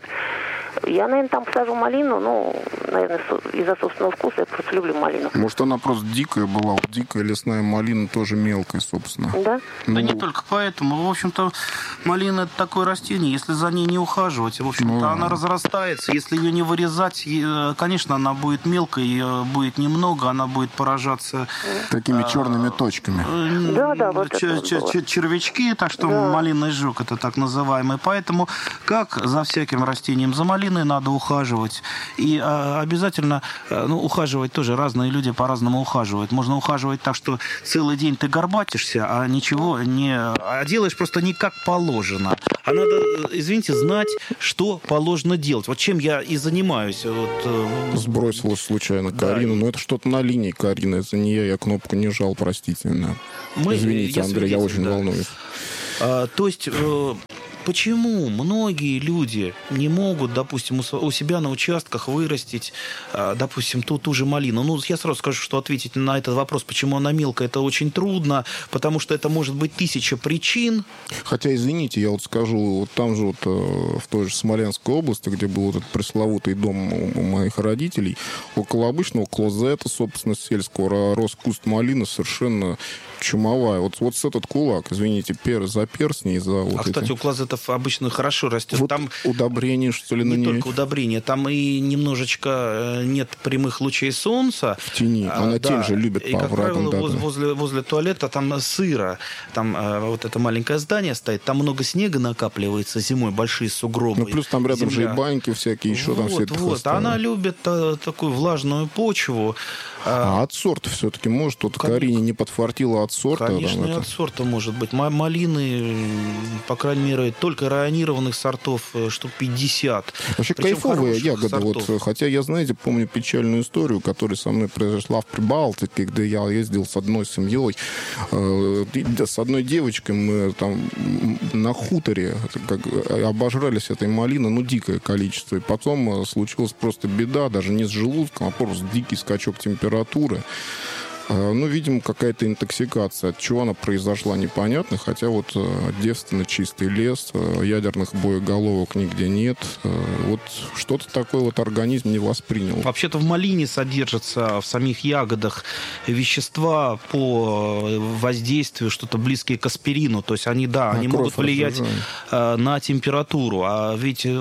я, наверное, там посажу малину, ну, наверное, из-за собственного вкуса, я просто люблю малину. Может, она просто дикая была, вот дикая лесная малина тоже мелкая, собственно. Да? Ну, Да не только поэтому. В общем-то, малина – это такое растение, если за ней не ухаживать, в общем-то, ну, она разрастается. Если ее не вырезать, конечно, она будет мелкой, ее будет немного, она будет поражаться... Такими черными точками. Да, да, вот Ч- это ч- вот ч- червячки, так что да. малинный жук, это так называемый. Поэтому, как за всяким растением, за малиной надо ухаживать. И а, обязательно, ну, ухаживать тоже, разные люди по-разному ухаживают. Можно ухаживать так, что целый день ты горбатишься, а ничего не... А делаешь просто не как положено. А надо, извините, знать, что положено делать. Вот чем я и занимаюсь. Вот, Сбросилась случайно Карину. Да. Но это что-то на линии Карины. Это не я, я кнопку не жал, простите меня. Мы- Извините, я Андрей, я свидетель, очень да. волнуюсь. А, то есть... э, Почему многие люди не могут, допустим, у с- у себя на участках вырастить, а, допустим, ту, ту же малину? Ну, я сразу скажу, что ответить на этот вопрос, почему она мелкая, это очень трудно, потому что это может быть тысяча причин. Хотя, извините, я вот скажу, вот там же вот э, в той же Смоленской области, где был вот этот пресловутый дом у моих родителей, около обычного клозета, собственно, сельского, рос куст малины совершенно чумовая. Вот, вот с этот кулак, извините, пер, за перстни, за вот А, эти... кстати, у клозетов обычно хорошо растет. Вот Там удобрение, что ли, на не ней? только удобрения, там и немножечко э, нет прямых лучей солнца. В тени. Она А, тень же любит и, по как оврагам. правило, Да, воз- да. возле, возле туалета там сыро. Там э, вот это маленькое здание стоит, там много снега накапливается зимой, большие сугробы. Ну, плюс там рядом земля. же и баньки всякие, еще там вот, все это вот. хвостовое. Она любит э, такую влажную почву. А от сорта все-таки может? Вот Конечно. Карине не подфартило от сорта? Конечно, там и это? от сорта может быть. Ма- Малины, м, по крайней мере, только районированных сортов э, штук пятьдесят. Вообще Причем кайфовые хороших ягоды. сортов. Вот, хотя я, знаете, помню печальную историю, которая со мной произошла в Прибалтике, где я ездил с одной семьей, э, и с одной девочкой. Мы там м, на хуторе как, обожрались этой малины, ну, дикое количество. И потом э, случилась просто беда, даже не с желудком, а просто дикий скачок температуры. Э, Ну, видимо, какая-то интоксикация. От чего она произошла, непонятно. Хотя вот э, девственно чистый лес, э, ядерных боеголовок нигде нет. Э, Вот что-то такое вот организм не воспринял. Вообще-то в малине содержатся в самих ягодах вещества по воздействию, что-то близкие к аспирину. То есть они, да, На они кровь могут влиять разжижают. э, на температуру. А ведь э,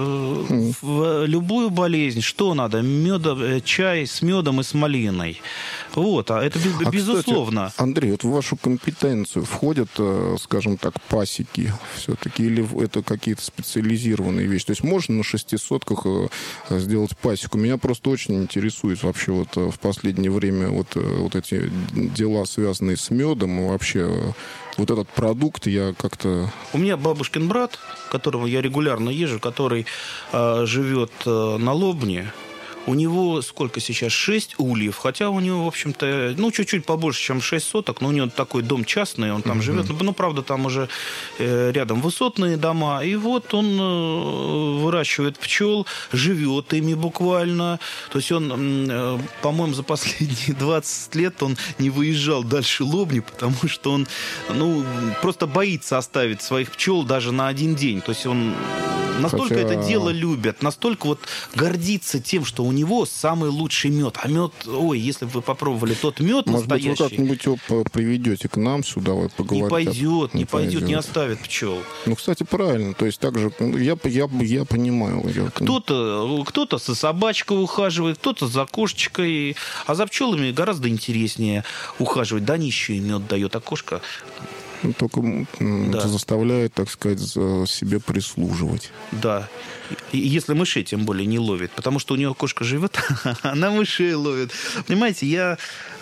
в любую болезнь что надо? Меда, э, чай с медом и с малиной. Вот, а это без- А, безусловно. кстати, Андрей, вот в вашу компетенцию входят, э, скажем так, пасеки все-таки, или в- это какие-то специализированные вещи? То есть можно на шестисотках э, сделать пасеку? Меня просто очень интересует вообще вот э, в последнее время вот, э, вот эти дела, связанные с медом, и вообще э, вот этот продукт я как-то... У меня бабушкин брат, которого я регулярно езжу, который э, живет э, на Лобне. У него сколько сейчас? Шесть ульев. Хотя у него, в общем-то, ну, чуть-чуть побольше, чем шесть соток. Но у него такой дом частный, он там Мгм. живет. Ну, правда, там уже э, рядом высотные дома. И вот он э, выращивает пчел, живет ими буквально. То есть он, м, э, по-моему, за последние двадцать лет он не выезжал дальше Лобни, потому что он, ну, просто боится оставить своих пчел даже на один день. То есть он настолько Хотя- это дело любит, настолько вот гордится тем, что у него самый лучший мед. А мед, ой, если бы вы попробовали тот мед Может быть, вы настоящий, как-нибудь его п- приведете к нам сюда, вот, не поговорить? пойдет, не, пойдет, не пойдет. оставит пчел. Ну, кстати, правильно. То есть так же, ну, я, я, я понимаю. Я, Кто-то, кто-то со собачкой ухаживает, кто-то за кошечкой, а за пчелами гораздо интереснее ухаживать. Да, они еще и мед дает, а кошка... ну, только м, Да. заставляет, так сказать, за себе прислуживать. Да. И если мышей, тем более, не ловит. Потому что у нее кошка живет, она мышей ловит. Понимаете, я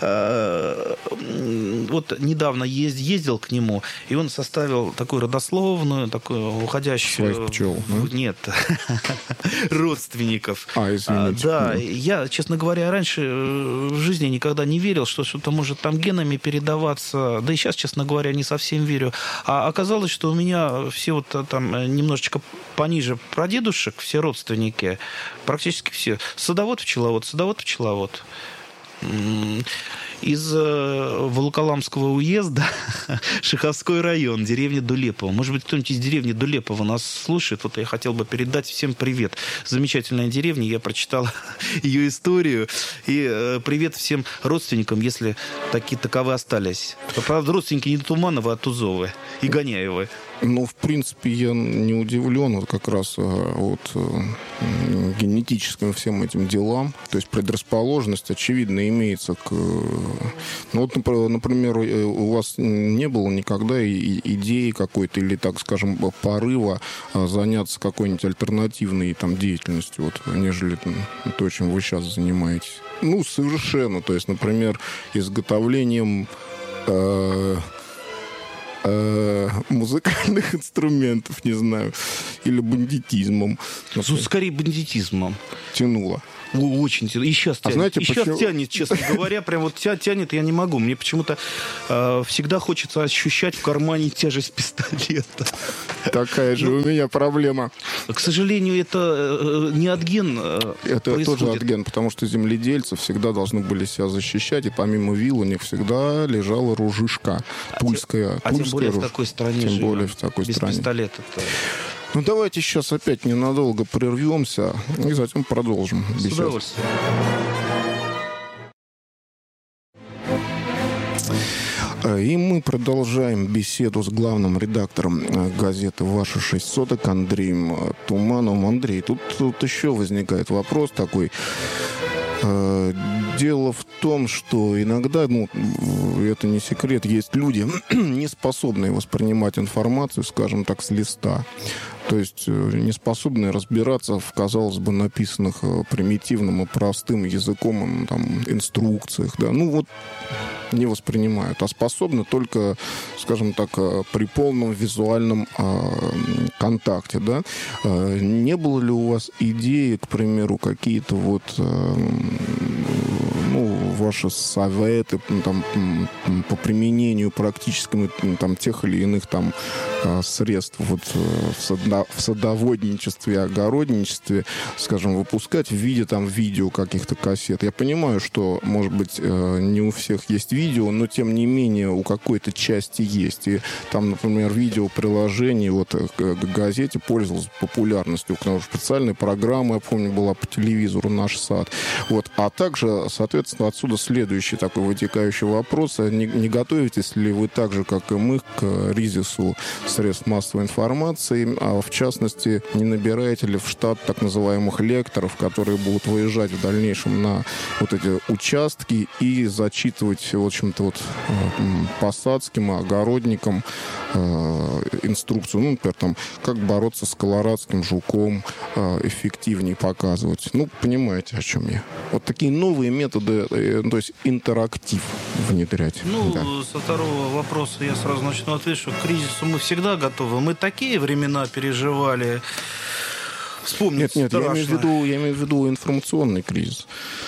э, вот недавно ез- ездил к нему, и он составил такую родословную, такую уходящую... Своих пчел, в- да? Нет, родственников. А, извините. Да, Да. я, честно говоря, раньше э, в жизни никогда не верил, что что-то может там генами передаваться. Да и сейчас, честно говоря, не совсем верю. А оказалось, что у меня все вот э, там э, немножечко пониже прадедушек, все родственники, практически все. Садовод, пчеловод, садовод, пчеловод. М, из Волоколамского уезда, Шиховской район, деревня Дулепово. Может быть, кто-нибудь из деревни Дулепово нас слушает. Вот я хотел бы передать всем привет. Замечательная деревня, я прочитал ее историю. И привет всем родственникам, если такие таковы остались. Правда, родственники не Тумановы, а Тузовы и Гоняевы. Ну, в принципе, я не удивлен вот как раз вот генетическим всем этим делам. То есть предрасположенность, очевидно, имеется к... Ну, вот, например, у вас не было никогда идеи какой-то или, так скажем, порыва заняться какой-нибудь альтернативной там деятельностью, вот, нежели там, то, чем вы сейчас занимаетесь? Ну, совершенно. То есть, например, изготовлением... Э- музыкальных инструментов, не знаю, или бандитизмом. Ну, скорее бандитизмом. Тянуло. Очень тянуло. И сейчас тянет. А знаете, и почему... сейчас тянет, честно говоря. Прям вот тянет, я не могу. Мне почему-то э, всегда хочется ощущать в кармане тяжесть пистолета. Такая же у меня проблема. К сожалению, это не от ген Это происходит. Тоже от ген, потому что земледельцы всегда должны были себя защищать, и помимо вил у них всегда лежала ружишка. Тульская. А тем более в такой стране Тем живем. более в такой Без стране. пистолета-то... Ну, давайте сейчас опять ненадолго прервемся и затем продолжим беседу. С удовольствием. И мы продолжаем беседу с главным редактором газеты «Ваши шесть соток» Андреем Тумановым. Андрей, тут, тут еще возникает вопрос такой. Дело в том, что иногда, ну, это не секрет, есть люди, не способные воспринимать информацию, скажем так, с листа. То есть не способные разбираться в, казалось бы, написанных примитивным и простым языком там, инструкциях. Да? Ну вот не воспринимают, а способны только, скажем так, при полном визуальном э, контакте. Да? Э, не было ли у вас идеи, к примеру, какие-то вот... Э, ну, ваши советы там, по применению практическому там, тех или иных там, средств вот, в, садо, в садоводничестве, огородничестве, скажем, выпускать в виде там, видео каких-то кассет. Я понимаю, что, может быть, не у всех есть видео, но, тем не менее, у какой-то части есть. И там, например, видеоприложение вот, к газете пользовалось популярностью. Потому что специальная программа, я помню, была по телевизору «Наш сад». Вот. А также, соответственно, отсюда следующий такой вытекающий вопрос. Не, не готовитесь ли вы так же, как и мы, к кризису средств массовой информации, а в частности, не набираете ли в штат так называемых лекторов, которые будут выезжать в дальнейшем на вот эти участки и зачитывать, в общем-то, вот, посадским, огородникам э, инструкцию, ну, например, там, как бороться с колорадским жуком, э, эффективнее показывать. Ну, понимаете, о чем я. Вот такие новые методы, э, то есть интерактив внедрять. Ну, да. Со второго вопроса я сразу начну отвечать, что к кризису мы всегда готовы. Мы такие времена переживали. Вспомнить Нет, нет, страшно. я имею в виду, я имею в виду информационный кризис.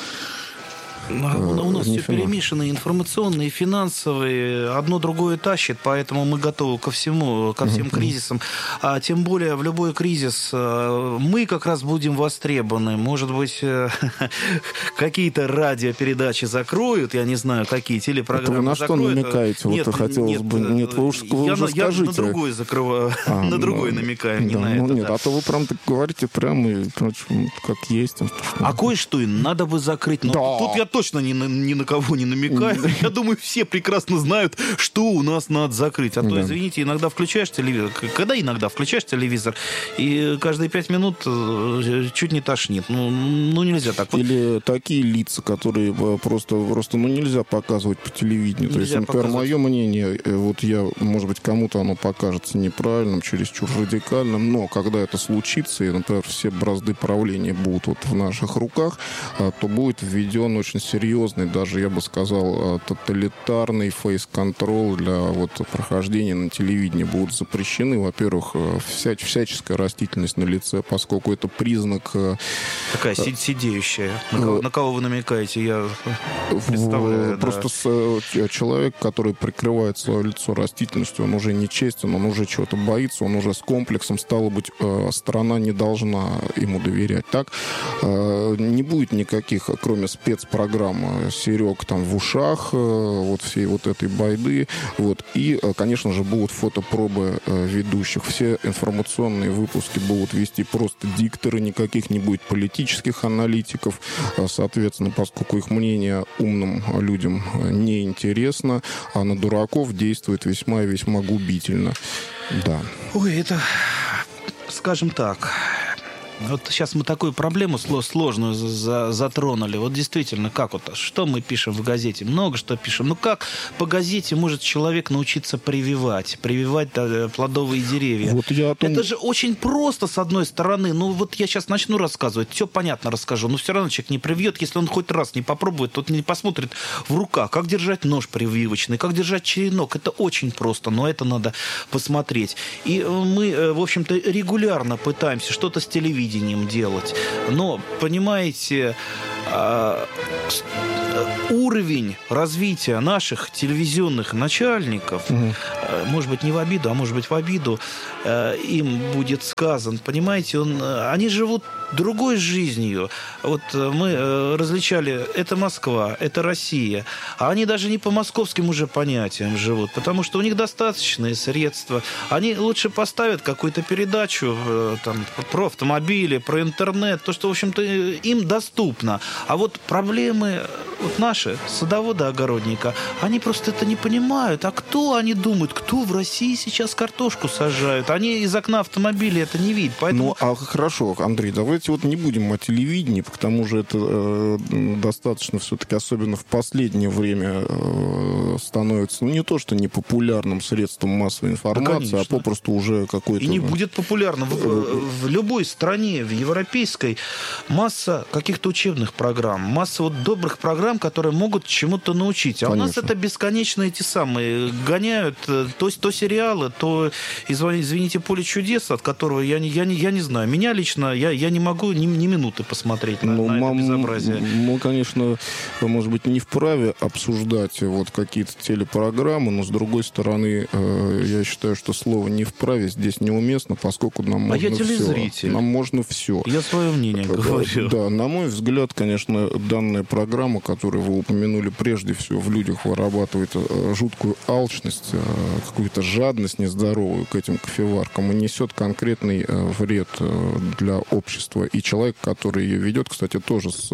А у нас все перемешано, информационные, финансовые, одно другое тащит, поэтому мы готовы ко всему, ко всем кризисам. А тем более в любой кризис мы как раз будем востребованы. Может быть, какие-то радиопередачи закроют, я не знаю, какие телепрограммы. Это вы на что закроют. намекаете? Нет, вот хотелось нет, бы. Нет, вы уж, вы я, уже я скажите. на другое закрываю, а, на другое ну, намекаю, не да, на ну, это. Нет, да. а то вы прям так говорите прямо и прочим, как есть. А кое-что и надо бы закрыть. Но да. Тут я точно ни на, ни на кого не намекаю. Я думаю, все прекрасно знают, что у нас надо закрыть. А то, да. извините, иногда включаешь телевизор. Когда иногда включаешь телевизор, и каждые пять минут чуть не тошнит. Ну, ну нельзя так. Или такие лица, которые просто, просто ну, нельзя показывать по телевидению. Нельзя То есть, например, показывать. Мое мнение, вот я, может быть, кому-то оно покажется неправильным, чересчур радикальным, но когда это случится, и, например, все бразды правления будут вот в наших руках, то будет введен очень серьезный, даже, я бы сказал, тоталитарный фейс-контрол для вот, прохождения на телевидении. Будут запрещены, во-первых, вся, всяческая растительность на лице, поскольку это признак... Такая сидеющая. На кого, на кого вы намекаете, я представляю. Просто да. Человек, который прикрывает свое лицо растительностью, он уже нечестен, он уже чего-то боится, он уже с комплексом, стало быть, страна не должна ему доверять. Так, не будет никаких, кроме спецпрограмм, программа «Серег» там в ушах, вот всей вот этой байды. Вот. И, конечно же, будут фотопробы ведущих. Все информационные выпуски будут вести просто дикторы, никаких не будет политических аналитиков. Соответственно, поскольку их мнение умным людям не интересно, а на дураков действует весьма и весьма губительно. Да. Ой, это, скажем так... Вот сейчас мы такую проблему сложную затронули. Вот действительно, как вот, что мы пишем в газете? Много что пишем. Ну как по газете может человек научиться прививать? Прививать плодовые деревья? Вот я том... Это же очень просто, с одной стороны. Ну вот я сейчас начну рассказывать, все понятно расскажу. Но все равно человек не привьет, если он хоть раз не попробует, тот не посмотрит в руках, как держать нож прививочный, как держать черенок. Это очень просто, но это надо посмотреть. И мы, в общем-то, регулярно пытаемся что-то с телевидением делать. Но, понимаете, уровень развития наших телевизионных начальников, угу. может быть, не в обиду, а может быть, в обиду им будет сказан. Понимаете, он, они живут другой жизнью. Вот мы различали, это Москва, это Россия. А они даже не по московским уже понятиям живут, потому что у них достаточные средства. Они лучше поставят какую-то передачу там, про автомобили, про интернет, то, что, в общем-то, им доступно. А вот проблемы вот наши, садовода-огородника, они просто это не понимают. А кто они думают? Кто в России сейчас картошку сажают? Они из окна автомобиля это не видят. Поэтому... Ну, а хорошо, Андрей, давайте вот не будем о телевидении, потому что это э, достаточно все-таки, особенно в последнее время, э, становится, ну, не то, что не популярным средством массовой информации, да, а попросту уже какой-то... И не будет популярным. В, в любой стране, в европейской, масса каких-то учебных программ, масса вот добрых программ, которые могут чему-то научить. А Конечно. У нас это бесконечно эти самые гоняют то, то сериалы, то, извините, «Поле чудес», от которого я не, я не, я не знаю. Меня лично, я, я не могу ни, ни минуты посмотреть на, ну, на это безобразие. Мы, конечно, может быть, не вправе обсуждать вот какие-то телепрограммы, но, с другой стороны, я считаю, что слово «не вправе» здесь неуместно, поскольку нам а можно я телезритель. все. Нам можно все. Я свое мнение да, говорю. Да, на мой взгляд, конечно, данная программа, которую вы упомянули, прежде всего в людях вырабатывает жуткую алчность, какую-то жадность нездоровую к этим кофеваркам и несет конкретный вред для общества. И человек, который ее ведет, кстати, тоже с,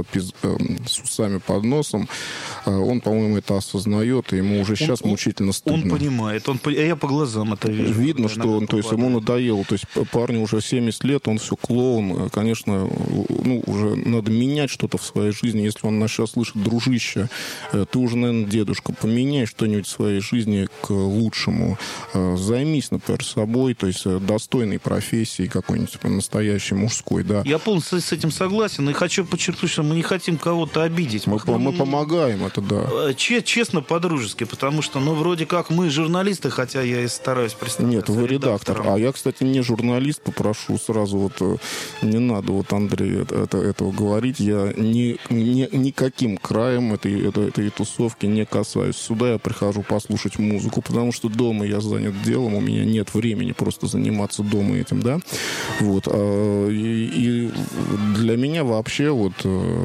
с усами под носом, он, по-моему, это осознает, и ему уже сейчас он, мучительно стыдно. Он понимает, он, я по глазам это вижу. Видно, что он, то есть ему надоело, то есть парню уже семьдесят лет, он все клоун, конечно, ну, уже надо менять что-то в своей жизни. Если он нас сейчас слышит: дружище, ты уже, наверное, дедушка, поменяй что-нибудь в своей жизни к лучшему. Займись, например, собой, то есть достойной профессией какой-нибудь настоящей, мужской, да. Я полностью с этим согласен, и хочу подчеркнуть, что мы не хотим кого-то обидеть. Мы, мы, мы помогаем, это да. Честно, по-дружески, потому что, ну, вроде как мы журналисты, хотя я и стараюсь представляться. Нет, вы редактор. А я, кстати, не журналист, попрошу сразу вот, не надо вот, Андрей, это, этого говорить. Я ни, ни, никаким краем этой, этой, этой тусовки не касаюсь. Сюда я прихожу послушать музыку, потому что дома я занят делом, у меня нет времени просто заниматься дома этим, да. Вот. И, и для меня вообще вот...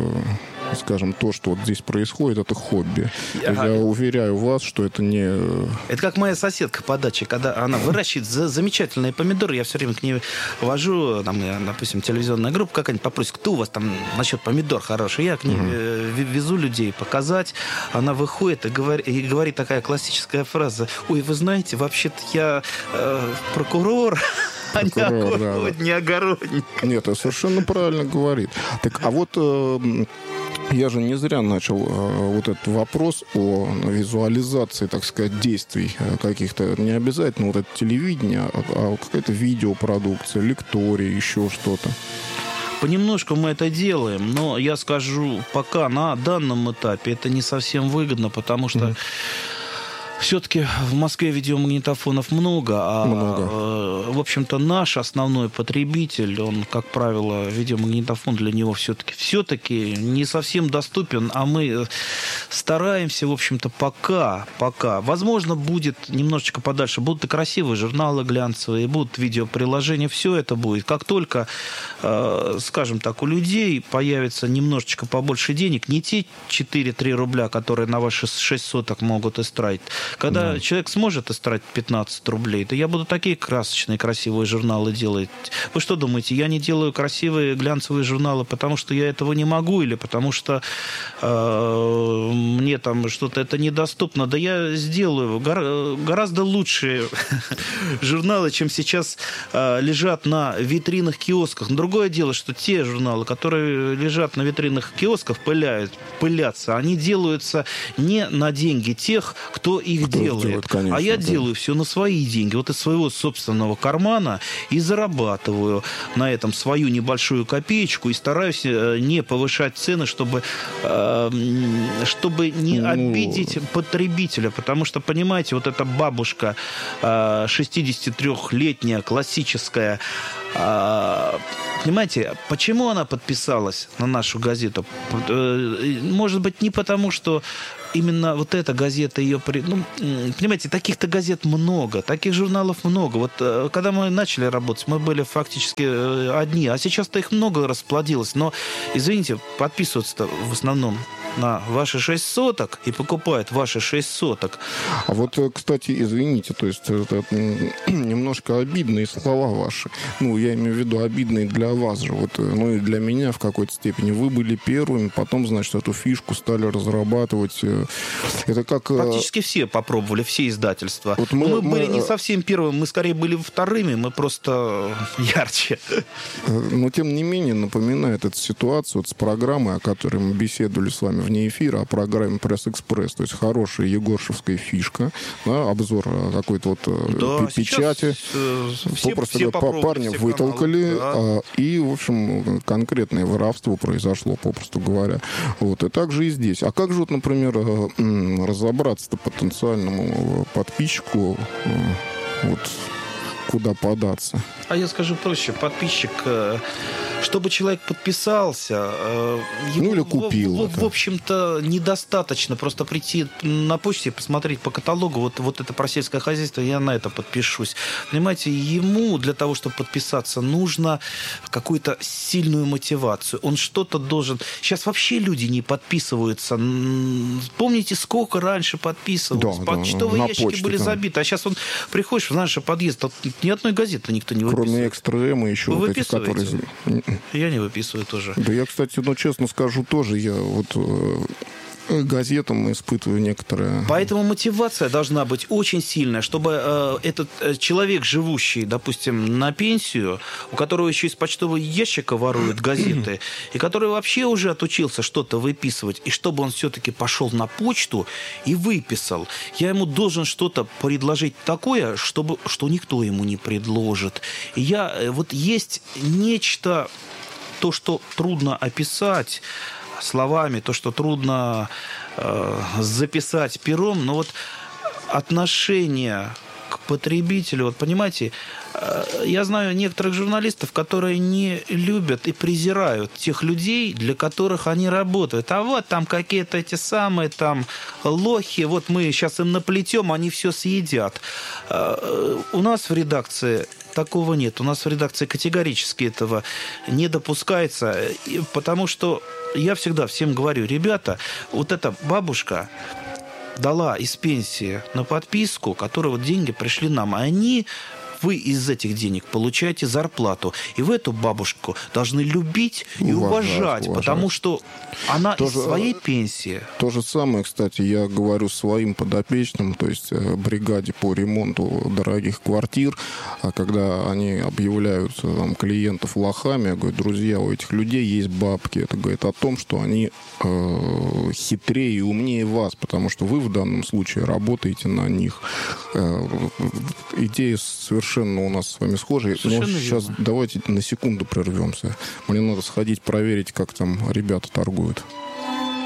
скажем, то, что вот здесь происходит, это хобби. Ага. Я уверяю вас, что это не... Это как моя соседка по даче, когда она выращивает замечательные помидоры, я все время к ней вожу, там, допустим, телевизионная группа какая-нибудь попросит, кто у вас там насчет помидор хороший, я к ней угу. везу людей показать, она выходит и говорит, и говорит такая классическая фраза: ой, вы знаете, вообще-то я э, прокурор, а не огород, да, да. не огородник. Нет, это совершенно правильно говорит. Так, а вот... Э, я же не зря начал э, вот этот вопрос о визуализации, так сказать, действий каких-то. Не обязательно вот это телевидение, а, а какая-то видеопродукция, лектория, еще что-то. Понемножку мы это делаем, но я скажу, пока на данном этапе это не совсем выгодно, потому что... Mm-hmm. Все-таки в Москве видеомагнитофонов много, а, много. Э, в общем-то, наш основной потребитель, он, как правило, видеомагнитофон для него все-таки, все-таки не совсем доступен, а мы стараемся, в общем-то, пока, пока. Возможно, будет немножечко подальше, будут и красивые журналы глянцевые, будут видеоприложения, все это будет. Как только, э, скажем так, у людей появится немножечко побольше денег, не те четыре-три рубля, которые на ваши шесть соток могут истратить. Когда да. человек сможет истратить пятнадцать рублей, то я буду такие красочные, красивые журналы делать. Вы что думаете, я не делаю красивые глянцевые журналы, потому что я этого не могу, или потому что э, мне там что-то это недоступно? Да я сделаю гора- гораздо лучшие журналы, чем сейчас э, лежат на витринах киосках. Но другое дело, что те журналы, которые лежат на витринах киосков, пыляют, пылятся, они делаются не на деньги тех, кто их Кто делает. делает конечно, а я да. делаю все на свои деньги, вот из своего собственного кармана, и зарабатываю на этом свою небольшую копеечку, и стараюсь не повышать цены, чтобы, чтобы не ну... обидеть потребителя. Потому что, понимаете, вот эта бабушка шестидесятитрёхлетняя, классическая, понимаете, почему она подписалась на нашу газету? Может быть, не потому, что именно вот эта газета ее... Ну, понимаете, таких-то газет много, таких журналов много. Вот когда мы начали работать, мы были фактически одни, а сейчас-то их много расплодилось. Но, извините, подписываются-то в основном на ваши шесть соток и покупают ваши шесть соток. А вот, кстати, извините, то есть это немножко обидные слова ваши. Ну, я имею в виду обидные для вас же. Вот, ну и для меня в какой-то степени. Вы были первыми, потом, значит, эту фишку стали разрабатывать. Это как... Практически все попробовали, все издательства. Вот мы, мы, мы были не совсем первыми, мы скорее были вторыми, мы просто ярче. Но, тем не менее, напоминает эту ситуацию вот с программой, о которой мы беседовали с вами вне эфира, о программе «Пресс-экспресс». То есть хорошая егоршевская фишка, да, обзор какой-то вот да, печати. Все, Попросту все парня вытолкали, да. а, и, в общем, конкретное воровство произошло, попросту говоря. Вот. И так же и здесь. А как же, вот, например, разобраться-то потенциальному подписчику, вот, куда податься? А я скажу проще. Подписчик, чтобы человек подписался, ну, или купил. В, в, в общем-то, недостаточно просто прийти на почте и посмотреть по каталогу. Вот, вот это про сельское хозяйство, я на это подпишусь. Понимаете, ему для того, чтобы подписаться, нужно какую-то сильную мотивацию. Он что-то должен... Сейчас вообще люди не подписываются. Помните, сколько раньше подписывалось? Да, почтовые да, ящики почте, были да. забиты. А сейчас он приходишь в наш подъезд, тут ни одной газеты никто не выписывает. Кроме экстра-эма еще Вы вот эти, которые... Я не выписываю тоже. Да я, кстати, ну, честно скажу, тоже я вот... газетам испытываю некоторые... Поэтому мотивация должна быть очень сильная, чтобы э, этот э, человек, живущий, допустим, на пенсию, у которого еще из почтового ящика воруют газеты, и который вообще уже отучился что-то выписывать, и чтобы он все-таки пошел на почту и выписал, я ему должен что-то предложить такое, чтобы, что никто ему не предложит. И я... Вот есть нечто, то, что трудно описать словами, то, что трудно э, записать пером, но вот отношение к потребителю, вот понимаете, э, я знаю некоторых журналистов, которые не любят и презирают тех людей, для которых они работают. А вот там какие-то эти самые там лохи, вот мы сейчас им наплетем, они все съедят. Э, у нас в редакции такого нет. У нас в редакции категорически этого не допускается, потому что я всегда всем говорю, ребята, вот эта бабушка дала из пенсии на подписку, которые вот деньги пришли нам, а они... Вы из этих денег получаете зарплату. И вы эту бабушку должны любить и уважать, уважать, уважать. Потому что она то из же, своей пенсии. То же самое, кстати, я говорю своим подопечным, то есть бригаде по ремонту дорогих квартир, когда они объявляют там, клиентов лохами, я говорю, друзья, у этих людей есть бабки. Это говорит о том, что они э, хитрее и умнее вас, потому что вы в данном случае работаете на них. Э, идея совершенно Совершенно у нас с вами схожие. Но сейчас давайте на секунду прервемся. Мне надо сходить проверить, как там ребята торгуют.